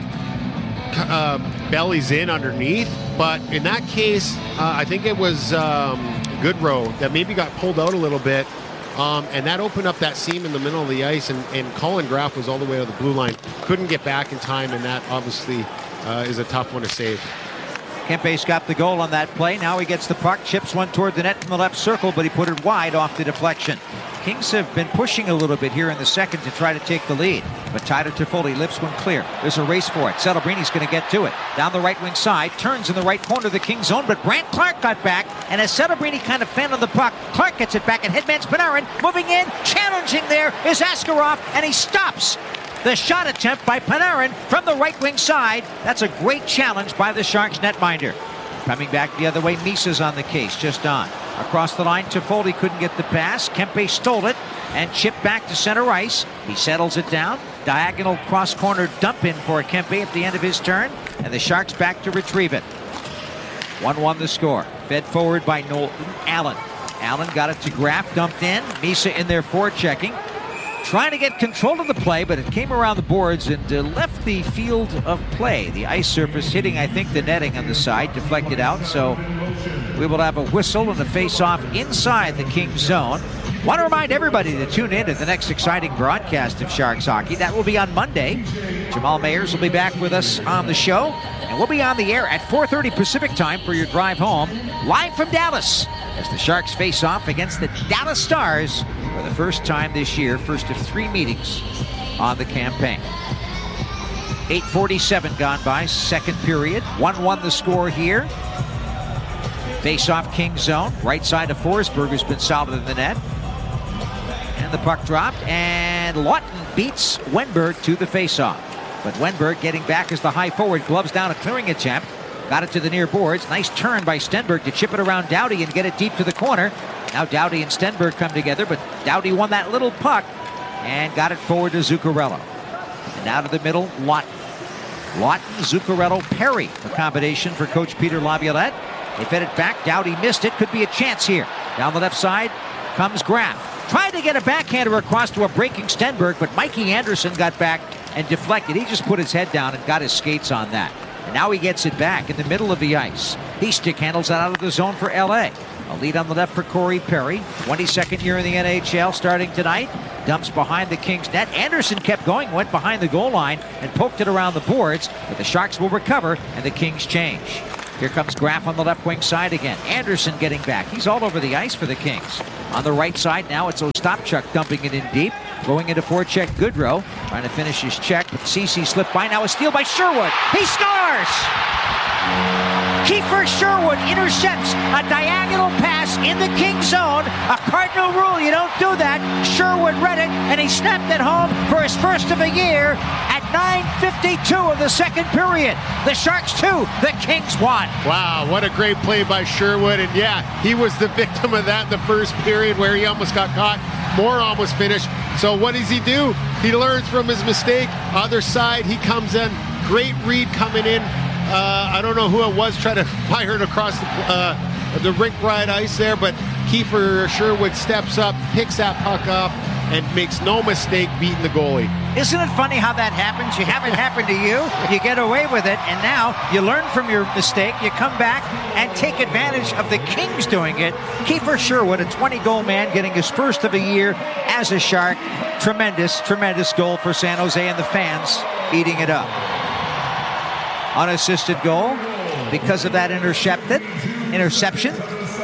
Speaker 2: uh, bellies in underneath. But in that case, uh, I think it was um, Goodrow that maybe got pulled out a little bit. Um, and that opened up that seam in the middle of the ice. And, and Colin Graf was all the way to the blue line. Couldn't get back in time, and that obviously uh, is a tough one to save.
Speaker 1: Kempe's got the goal on that play. Now he gets the puck, chips one toward the net from the left circle, but he put it wide off the deflection. Kings have been pushing a little bit here in the second to try to take the lead, but Tyler Toffoli lifts one clear. There's a race for it. Celebrini's going to get to it. Down the right wing side, turns in the right corner of the Kings zone, but Brandt Clark got back, and as Celebrini kind of fanned on the puck, Clark gets it back, and headman's Panarin moving in, challenging there is Askarov, and he stops the shot attempt by Panarin from the right wing side. That's a great challenge by the Sharks netminder. Coming back the other way, Misa's on the case, just on. Across the line, Toffoli couldn't get the pass. Kempe stole it and chipped back to center ice. He settles it down. Diagonal cross-corner dump in for Kempe at the end of his turn. And the Sharks back to retrieve it. one one the score. Fed forward by Nolan Allen. Allen got it to Graf, dumped in. Misa in there forechecking. Trying to get control of the play, but it came around the boards and uh, left the field of play. The ice surface hitting, I think, the netting on the side, deflected out. So we will have a whistle and a face-off inside the Kings zone. Want to remind everybody to tune in to the next exciting broadcast of Sharks Hockey. That will be on Monday. Jamal Mayers will be back with us on the show. And we'll be on the air at four thirty Pacific time for your drive home, live from Dallas, as the Sharks face off against the Dallas Stars for the first time this year, first of three meetings on the campaign. eight forty-seven gone by, second period. one one the score here. Face-off King zone. Right side of Forsberg has been solid in the net. And the puck dropped, and Lawton beats Wenberg to the face-off. But Wenberg getting back as the high forward, gloves down, a clearing attempt. Got it to the near boards. Nice turn by Stenberg to chip it around Doughty and get it deep to the corner. Now Doughty and Stenberg come together, but Doughty won that little puck and got it forward to Zuccarello. And out of the middle, Lawton. Lawton, Zuccarello, Perry. A combination for Coach Peter Laviolette. They fed it back. Doughty missed it. Could be a chance here. Down the left side comes Graff. Tried to get a backhander across to a breaking Stenberg, but Mikey Anderson got back and deflected. He just put his head down and got his skates on that. And now he gets it back in the middle of the ice. He stick handles it out of the zone for L A. A lead on the left for Corey Perry. twenty-second year in the N H L starting tonight. Dumps behind the Kings net. Anderson kept going, went behind the goal line and poked it around the boards, but the Sharks will recover and the Kings change. Here comes Graff on the left wing side again. Anderson getting back. He's all over the ice for the Kings. On the right side now, it's Ostapchuk dumping it in deep. Going into forecheck Goodrow. Trying to finish his check, but Ceci slipped by. Now a steal by Sherwood. He scores! Kiefer Sherwood intercepts a diagonal pass in the King zone. A cardinal rule, you don't do that. Sherwood read it, and he snapped it home for his first of the year at nine fifty-two of the second period. The Sharks two, the Kings one.
Speaker 2: Wow, what a great play by Sherwood. And yeah, he was the victim of that in the first period where he almost got caught. Moore almost finished. So what does he do? He learns from his mistake. Other side, he comes in. Great read coming in. Uh, I don't know who it was trying to fire it across the, uh, the rink ride ice there, but Kiefer Sherwood steps up, picks that puck up, and makes no mistake beating the goalie.
Speaker 1: Isn't it funny how that happens? You have it happen to you, you get away with it, and now you learn from your mistake, you come back and take advantage of the Kings doing it. Kiefer Sherwood, a twenty-goal man, getting his first of the year as a Shark. Tremendous, tremendous goal for San Jose, and the fans eating it up. Unassisted goal because of that intercepted interception.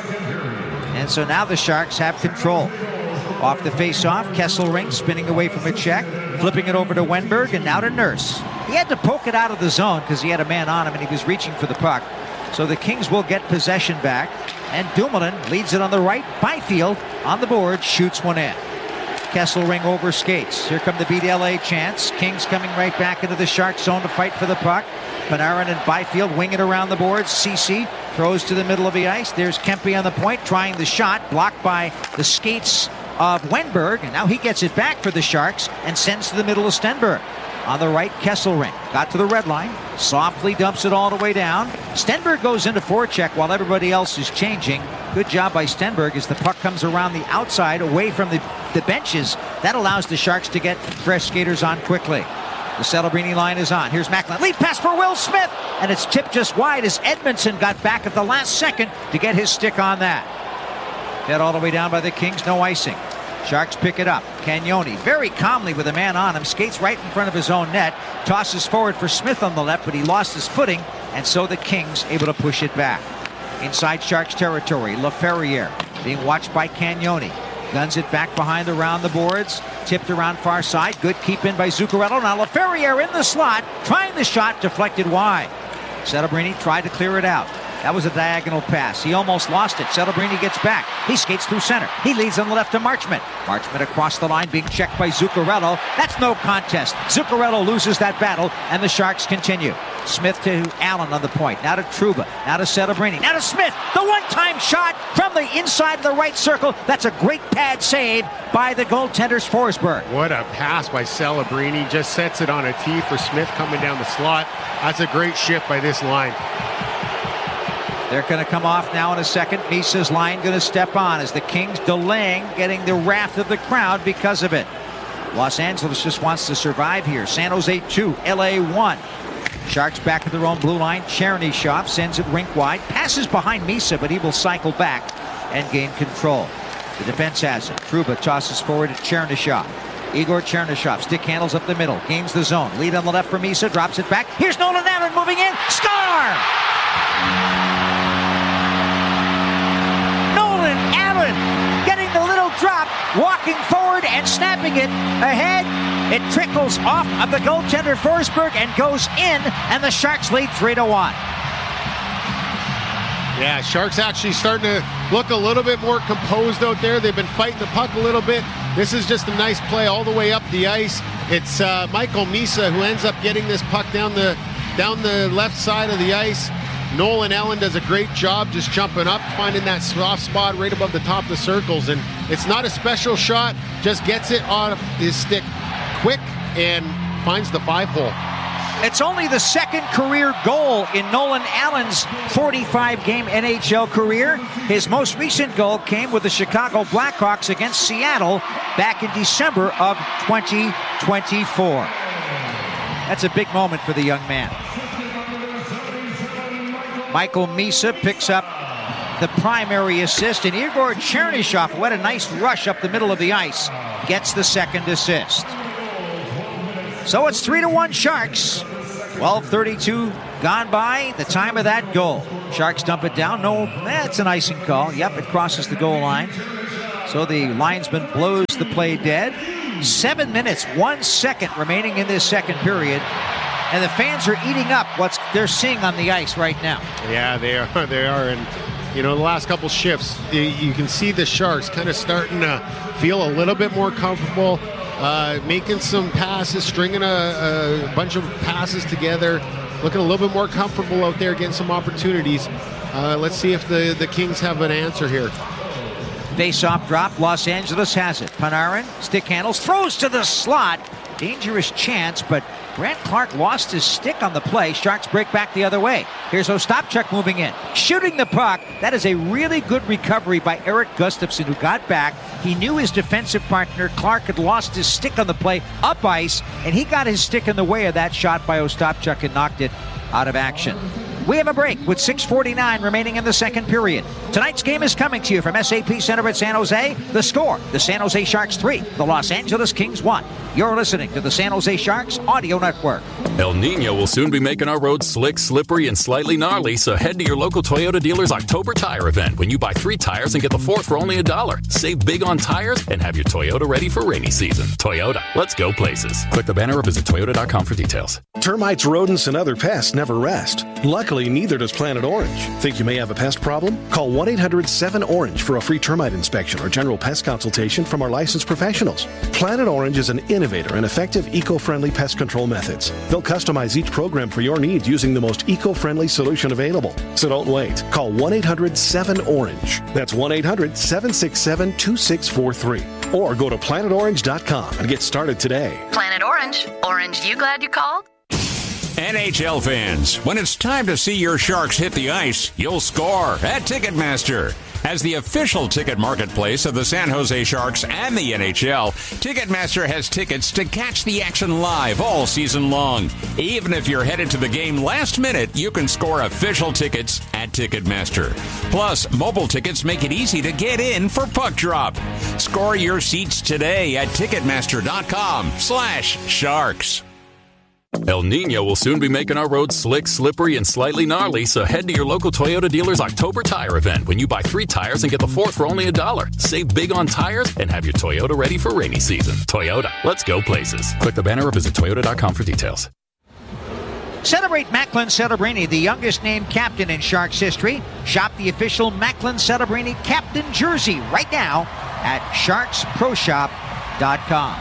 Speaker 1: And so now the Sharks have control. Off the face-off, Kesselring spinning away from a check, flipping it over to Wenberg, and now to Nurse. He had to poke it out of the zone because he had a man on him and he was reaching for the puck. So the Kings will get possession back, and Dumoulin leads it on the right. Byfield on the board, shoots one in. Kesselring over skates. Here come the beat L A chants. Kings coming right back into the Shark zone to fight for the puck. Panarin and Byfield wing it around the boards. Ceci throws to the middle of the ice. There's Kempe on the point trying the shot, blocked by the skates of Wenberg, and now he gets it back for the Sharks and sends to the middle of Stenberg. On the right, Kesselring got to the red line, softly dumps it all the way down. Stenberg goes into forecheck while everybody else is changing. Good job by Stenberg as the puck comes around the outside away from the, the benches. That allows the Sharks to get fresh skaters on quickly. The Celebrini line is on. Here's Macklin. Lead pass for Will Smith, and it's tipped just wide as Edmondson got back at the last second to get his stick on that. Fed all the way down by the Kings, no icing. Sharks pick it up. Cagnoni very calmly with a man on him, skates right in front of his own net, tosses forward for Smith on the left, but he lost his footing, and so the Kings able to push it back. Inside Sharks territory, LaFerriere being watched by Cagnoni. Guns it back behind around the boards, tipped around far side. Good keep in by Zuccarello. Now LaFerriere in the slot, trying the shot, deflected wide. Celebrini tried to clear it out. That was a diagonal pass. He almost lost it. Celebrini gets back. He skates through center. He leads on the left to Marchment. Marchment across the line being checked by Zuccarello. That's no contest. Zuccarello loses that battle, and the Sharks continue. Smith to Allen on the point. Now to Trouba. Now to Celebrini. Now to Smith. The one-time shot from the inside of the right circle. That's a great pad save by the goaltender's Forsberg.
Speaker 2: What a pass by Celebrini. Just sets it on a tee for Smith coming down the slot. That's a great shift by this line.
Speaker 1: They're going to come off now in a second. Misa's line going to step on as the Kings delaying getting the wrath of the crowd because of it. Los Angeles just wants to survive here. San Jose two, L A one. Sharks back at their own blue line. Chernyshov sends it rink wide. Passes behind Misa, but he will cycle back and gain control. The defense has it. Trouba tosses forward to Chernyshov. Igor Chernyshov stick handles up the middle. Gains the zone. Lead on the left for Misa. Drops it back. Here's Nolan Allen moving in. Score! Allen getting the little drop, walking forward and snapping it ahead It trickles off of the goaltender Forsberg and goes in, and the Sharks lead three to one.
Speaker 2: Yeah, Sharks actually starting to look a little bit more composed out there. They've been fighting the puck a little bit. This is just a nice play all the way up the ice. It's uh, Michael Misa who ends up getting this puck down the down the left side of the ice. Nolan Allen does a great job just jumping up, finding that soft spot right above the top of the circles. And it's not a special shot, just gets it off his stick quick and finds the five hole.
Speaker 1: It's only the second career goal in Nolan Allen's forty-five game N H L career. His most recent goal came with the Chicago Blackhawks against Seattle back in December of twenty twenty-four. That's a big moment for the young man. Michael Misa picks up the primary assist, and Igor Chernyshov, who had a nice rush up the middle of the ice, gets the second assist. So it's three to one Sharks. twelve thirty-two gone by, the time of that goal. Sharks dump it down. No, that's an icing call. Yep, it crosses the goal line. So the linesman blows the play dead. Seven minutes, one second remaining in this second period. And the fans are eating up what they're seeing on the ice right now.
Speaker 2: Yeah, they are. They are. And, you know, the last couple shifts, you can see the Sharks kind of starting to feel a little bit more comfortable. Uh, making some passes, stringing a, a bunch of passes together, looking a little bit more comfortable out there, getting some opportunities. Uh, let's see if the, the Kings have an answer here.
Speaker 1: Face-off drop, Los Angeles has it. Panarin, stick handles, throws to the slot. Dangerous chance, but Grant Clark lost his stick on the play. Sharks break back the other way. Here's Ostapchuk moving in, shooting the puck. That is a really good recovery by Eric Gustafsson, who got back. He knew his defensive partner, Clark, had lost his stick on the play up ice, and he got his stick in the way of that shot by Ostapchuk and knocked it out of action. We have a break with six forty-nine remaining in the second period. Tonight's game is coming to you from S A P Center at San Jose. The score, the San Jose Sharks three, the Los Angeles Kings one. You're listening to the San Jose Sharks Audio Network.
Speaker 16: El Nino will soon be making our roads slick, slippery, and slightly gnarly, so head to your local Toyota dealer's October tire event when you buy three tires and get the fourth for only a dollar. Save big on tires and have your Toyota ready for rainy season. Toyota, let's go places. Click the banner or visit toyota dot com for details.
Speaker 4: Termites, rodents, and other pests never rest. Luckily, neither does Planet Orange. Think you may have a pest problem? Call one eight hundred seven orange for a free termite inspection or general pest consultation from our licensed professionals. Planet Orange is an innovator and effective eco-friendly pest control methods. They'll customize each program for your needs using the most eco-friendly solution available. So don't wait. Call one eight hundred seven orange. That's one eight hundred seven six seven two six four three. Or go to planet orange dot com and get started today.
Speaker 5: Planet Orange. Orange, you glad you called?
Speaker 11: N H L fans, when it's time to see your Sharks hit the ice, you'll score at Ticketmaster. As the official ticket marketplace of the San Jose Sharks and the N H L, Ticketmaster has tickets to catch the action live all season long. Even if you're headed to the game last minute, you can score official tickets at Ticketmaster. Plus, mobile tickets make it easy to get in for puck drop. Score your seats today at Ticketmaster dot com slash Sharks.
Speaker 16: El Nino will soon be making our roads slick, slippery, and slightly gnarly, so head to your local Toyota dealer's October tire event when you buy three tires and get the fourth for only a dollar. Save big on tires and have your Toyota ready for rainy season. Toyota, let's go places. Click the banner or visit toyota dot com for details.
Speaker 1: Celebrate Macklin Celebrini, the youngest named captain in Sharks history. Shop the official Macklin Celebrini captain jersey right now at sharks pro shop dot com.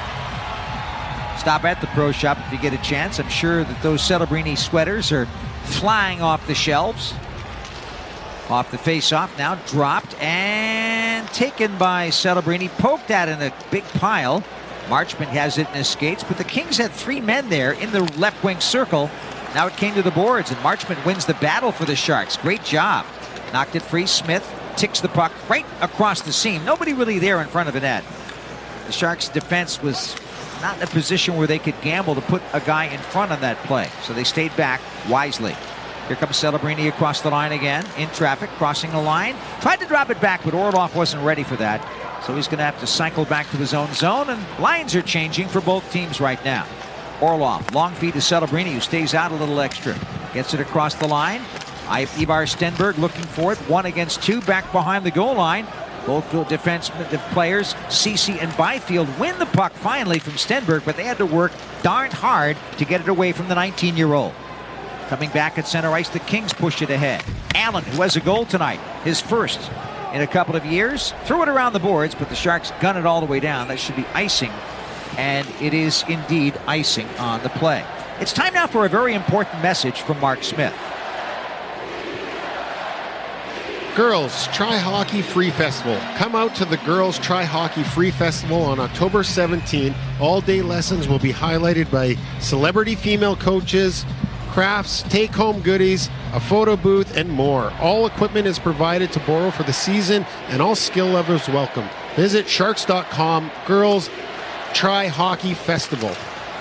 Speaker 1: Stop at the Pro Shop if you get a chance. I'm sure that those Celebrini sweaters are flying off the shelves. Off the face-off now, dropped and taken by Celebrini. Poked at in a big pile. Marchment has it in his skates, but the Kings had three men there in the left wing circle. Now it came to the boards, and Marchment wins the battle for the Sharks. Great job. Knocked it free. Smith ticks the puck right across the seam. Nobody really there in front of the net. The Sharks' defense was not in a position where they could gamble to put a guy in front on that play. So they stayed back wisely. Here comes Celebrini across the line again. In traffic, crossing the line. Tried to drop it back, but Orlov wasn't ready for that. So he's going to have to cycle back to his own zone, and lines are changing for both teams right now. Orlov, long feed to Celebrini, who stays out a little extra. Gets it across the line. Ivar Stenberg looking for it. One against two, back behind the goal line. Both defensemen, the players, Ceci and Byfield, win the puck finally from Stenberg, but they had to work darn hard to get it away from the nineteen-year-old. Coming back at center ice, the Kings push it ahead. Allen, who has a goal tonight, his first in a couple of years, threw it around the boards, but the Sharks gun it all the way down. That should be icing, and it is indeed icing on the play. It's time now for a very important message from Mark Smith.
Speaker 2: Girls Try Hockey Free Festival. Come out to the Girls Try Hockey Free Festival on October seventeenth. All-day lessons will be highlighted by celebrity female coaches, crafts, take-home goodies, a photo booth, and more. All equipment is provided to borrow for the season, and all skill levels welcome. Visit sharks dot com. Girls Try Hockey Festival.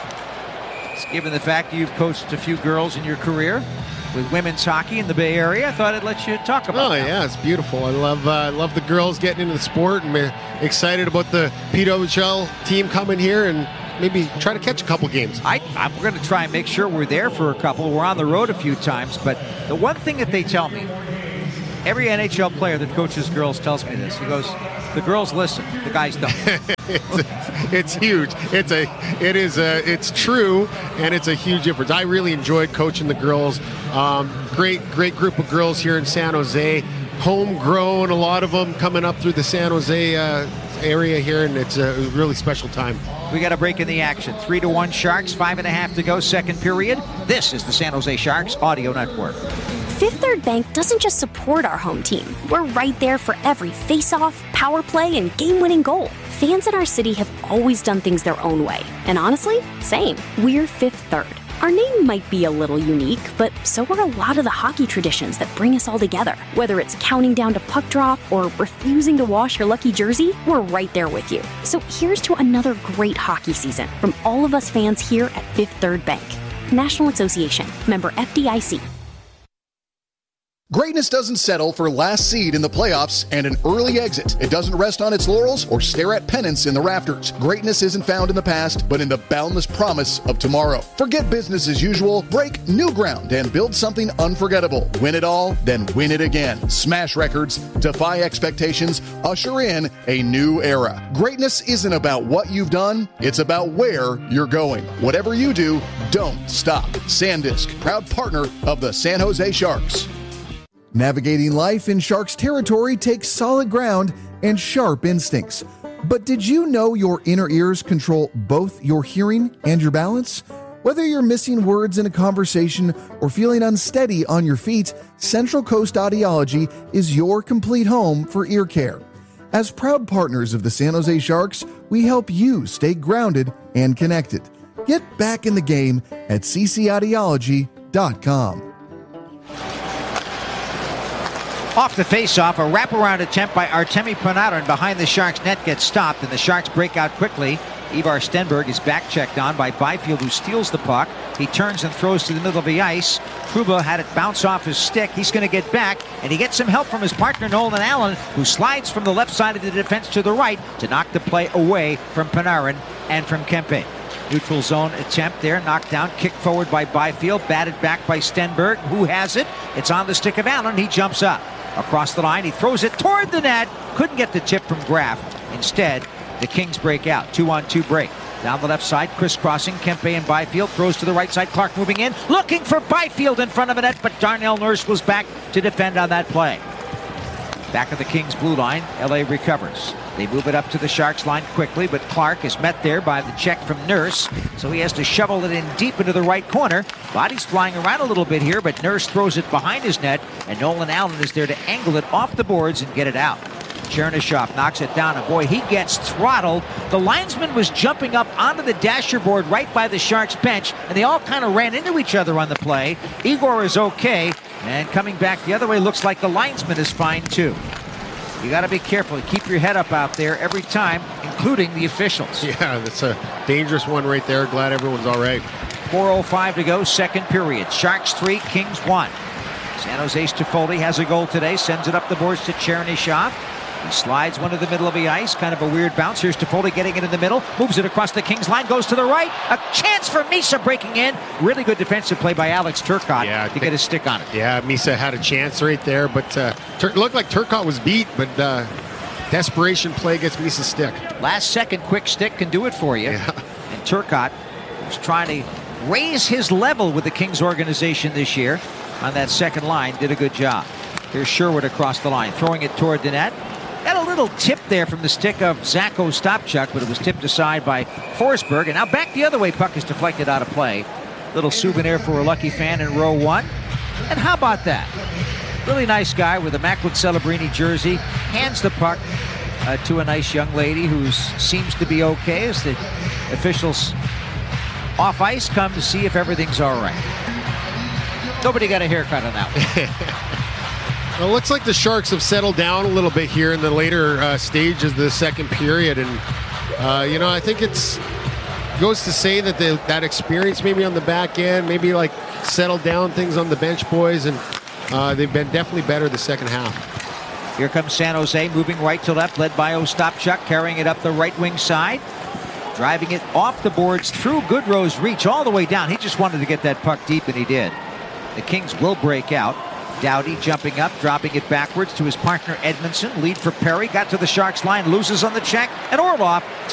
Speaker 1: Given the fact you've coached a few girls in your career with women's hockey in the Bay Area, I thought I'd let you talk about
Speaker 2: it. Oh,
Speaker 1: that.
Speaker 2: yeah, it's beautiful. I love uh, I love the girls getting into the sport, and we're excited about the P W H L team coming here and maybe try to catch a couple games.
Speaker 1: I, I'm going to try and make sure we're there for a couple. We're on the road a few times, but the one thing that they tell me, every N H L player that coaches girls tells me this. He goes, the girls listen, the guys don't.
Speaker 2: it's, it's huge. It's a, it is a, it's true, and it's a huge difference. I really enjoyed coaching the girls. Um, great, great group of girls here in San Jose. Homegrown, a lot of them coming up through the San Jose uh, area here, and it's a really special time.
Speaker 1: We got a break in the action. Three to one Sharks, five and a half to go, second period. This is the San Jose Sharks Audio Network.
Speaker 10: Fifth Third Bank doesn't just support our home team. We're right there for every face-off, power play, and game-winning goal. Fans in our city have always done things their own way. And honestly, same. We're Fifth Third. Our name might be a little unique, but so are a lot of the hockey traditions that bring us all together. Whether it's counting down to puck drop or refusing to wash your lucky jersey, we're right there with you. So here's to another great hockey season from all of us fans here at Fifth Third Bank. National Association. Member F D I C.
Speaker 3: Greatness doesn't settle for last seed in the playoffs and an early exit. It doesn't rest on its laurels or stare at pennants in the rafters. Greatness isn't found in the past, but in the boundless promise of tomorrow. Forget business as usual, break new ground, and build something unforgettable. Win it all, then win it again. Smash records, defy expectations, usher in a new era. Greatness isn't about what you've done, it's about where you're going. Whatever you do, don't stop. SanDisk, proud partner of the San Jose Sharks.
Speaker 17: Navigating life in Sharks territory takes solid ground and sharp instincts. But did you know your inner ears control both your hearing and your balance? Whether you're missing words in a conversation or feeling unsteady on your feet, Central Coast Audiology is your complete home for ear care. As proud partners of the San Jose Sharks, we help you stay grounded and connected. Get back in the game at c c audiology dot com.
Speaker 1: Off the face-off, a wraparound attempt by Artemi Panarin behind the Sharks net gets stopped, and the Sharks break out quickly. Ivar Stenberg is back-checked on by Byfield, who steals the puck. He turns and throws to the middle of the ice. Trouba had it bounce off his stick. He's going to get back, and he gets some help from his partner, Nolan Allen, who slides from the left side of the defense to the right to knock the play away from Panarin and from Kempe. Neutral zone attempt there, knocked down, kicked forward by Byfield, batted back by Stenberg, who has it. It's on the stick of Allen. He jumps up. Across the line, he throws it toward the net. Couldn't get the tip from Graf. Instead, the Kings break out. Two-on-two break. Down the left side, crisscrossing. Kempe and Byfield throws to the right side. Clark moving in, looking for Byfield in front of the net, but Darnell Nurse was back to defend on that play. Back of the Kings' blue line, L A recovers. They move it up to the Sharks line quickly, but Clark is met there by the check from Nurse, so he has to shovel it in deep into the right corner. Body's flying around a little bit here, but Nurse throws it behind his net, and Nolan Allen is there to angle it off the boards and get it out. Chernyshov knocks it down, and boy, he gets throttled. The linesman was jumping up onto the dasher board right by the Sharks bench, and they all kind of ran into each other on the play. Igor is okay, and coming back the other way, looks like the linesman is fine too. You got to be careful. Keep your head up out there every time, including the officials.
Speaker 2: Yeah, that's a dangerous one right there. Glad everyone's all right.
Speaker 1: four oh five to go, second period. Sharks three, Kings one. San Jose's Toffoli has a goal today, sends it up the boards to Chernyshov. He slides one to the middle of the ice, kind of a weird bounce. Here's Toffoli getting it in the middle, moves it across the Kings line, goes to the right. A chance for Misa breaking in. Really good defensive play by Alex Turcotte yeah, to get his stick on it.
Speaker 2: Yeah, Misa had a chance right there, but uh, Tur- looked like Turcotte was beat, but uh, desperation play gets me some stick.
Speaker 1: Last second quick stick can do it for you.
Speaker 2: Yeah.
Speaker 1: And Turcotte was trying to raise his level with the Kings organization this year on that second line. Did a good job. Here's Sherwood across the line, throwing it toward the net. Got a little tip there from the stick of Zach Ostapchuk, but it was tipped aside by Forsberg. And now back the other way, puck is deflected out of play. Little souvenir for a lucky fan in row one. And how about that? Really nice guy with a Macklin Celebrini jersey. Hands the puck uh, to a nice young lady who seems to be okay as the officials off ice come to see if everything's all right. Nobody got a haircut on that one.
Speaker 2: Well, it looks like the Sharks have settled down a little bit here in the later uh, stages of the second period. And, uh, you know, I think it's goes to say that the, that experience maybe on the back end, maybe like settled down things on the bench boys, and uh, they've been definitely better the second half.
Speaker 1: Here comes San Jose, moving right to left, led by Ostapchuk, carrying it up the right wing side, driving it off the boards through Goodrow's reach all the way down. He just wanted to get that puck deep, and he did. The Kings will break out. Doughty jumping up, dropping it backwards to his partner Edmondson. Lead for Perry, got to the Sharks line, loses on the check, and Orlov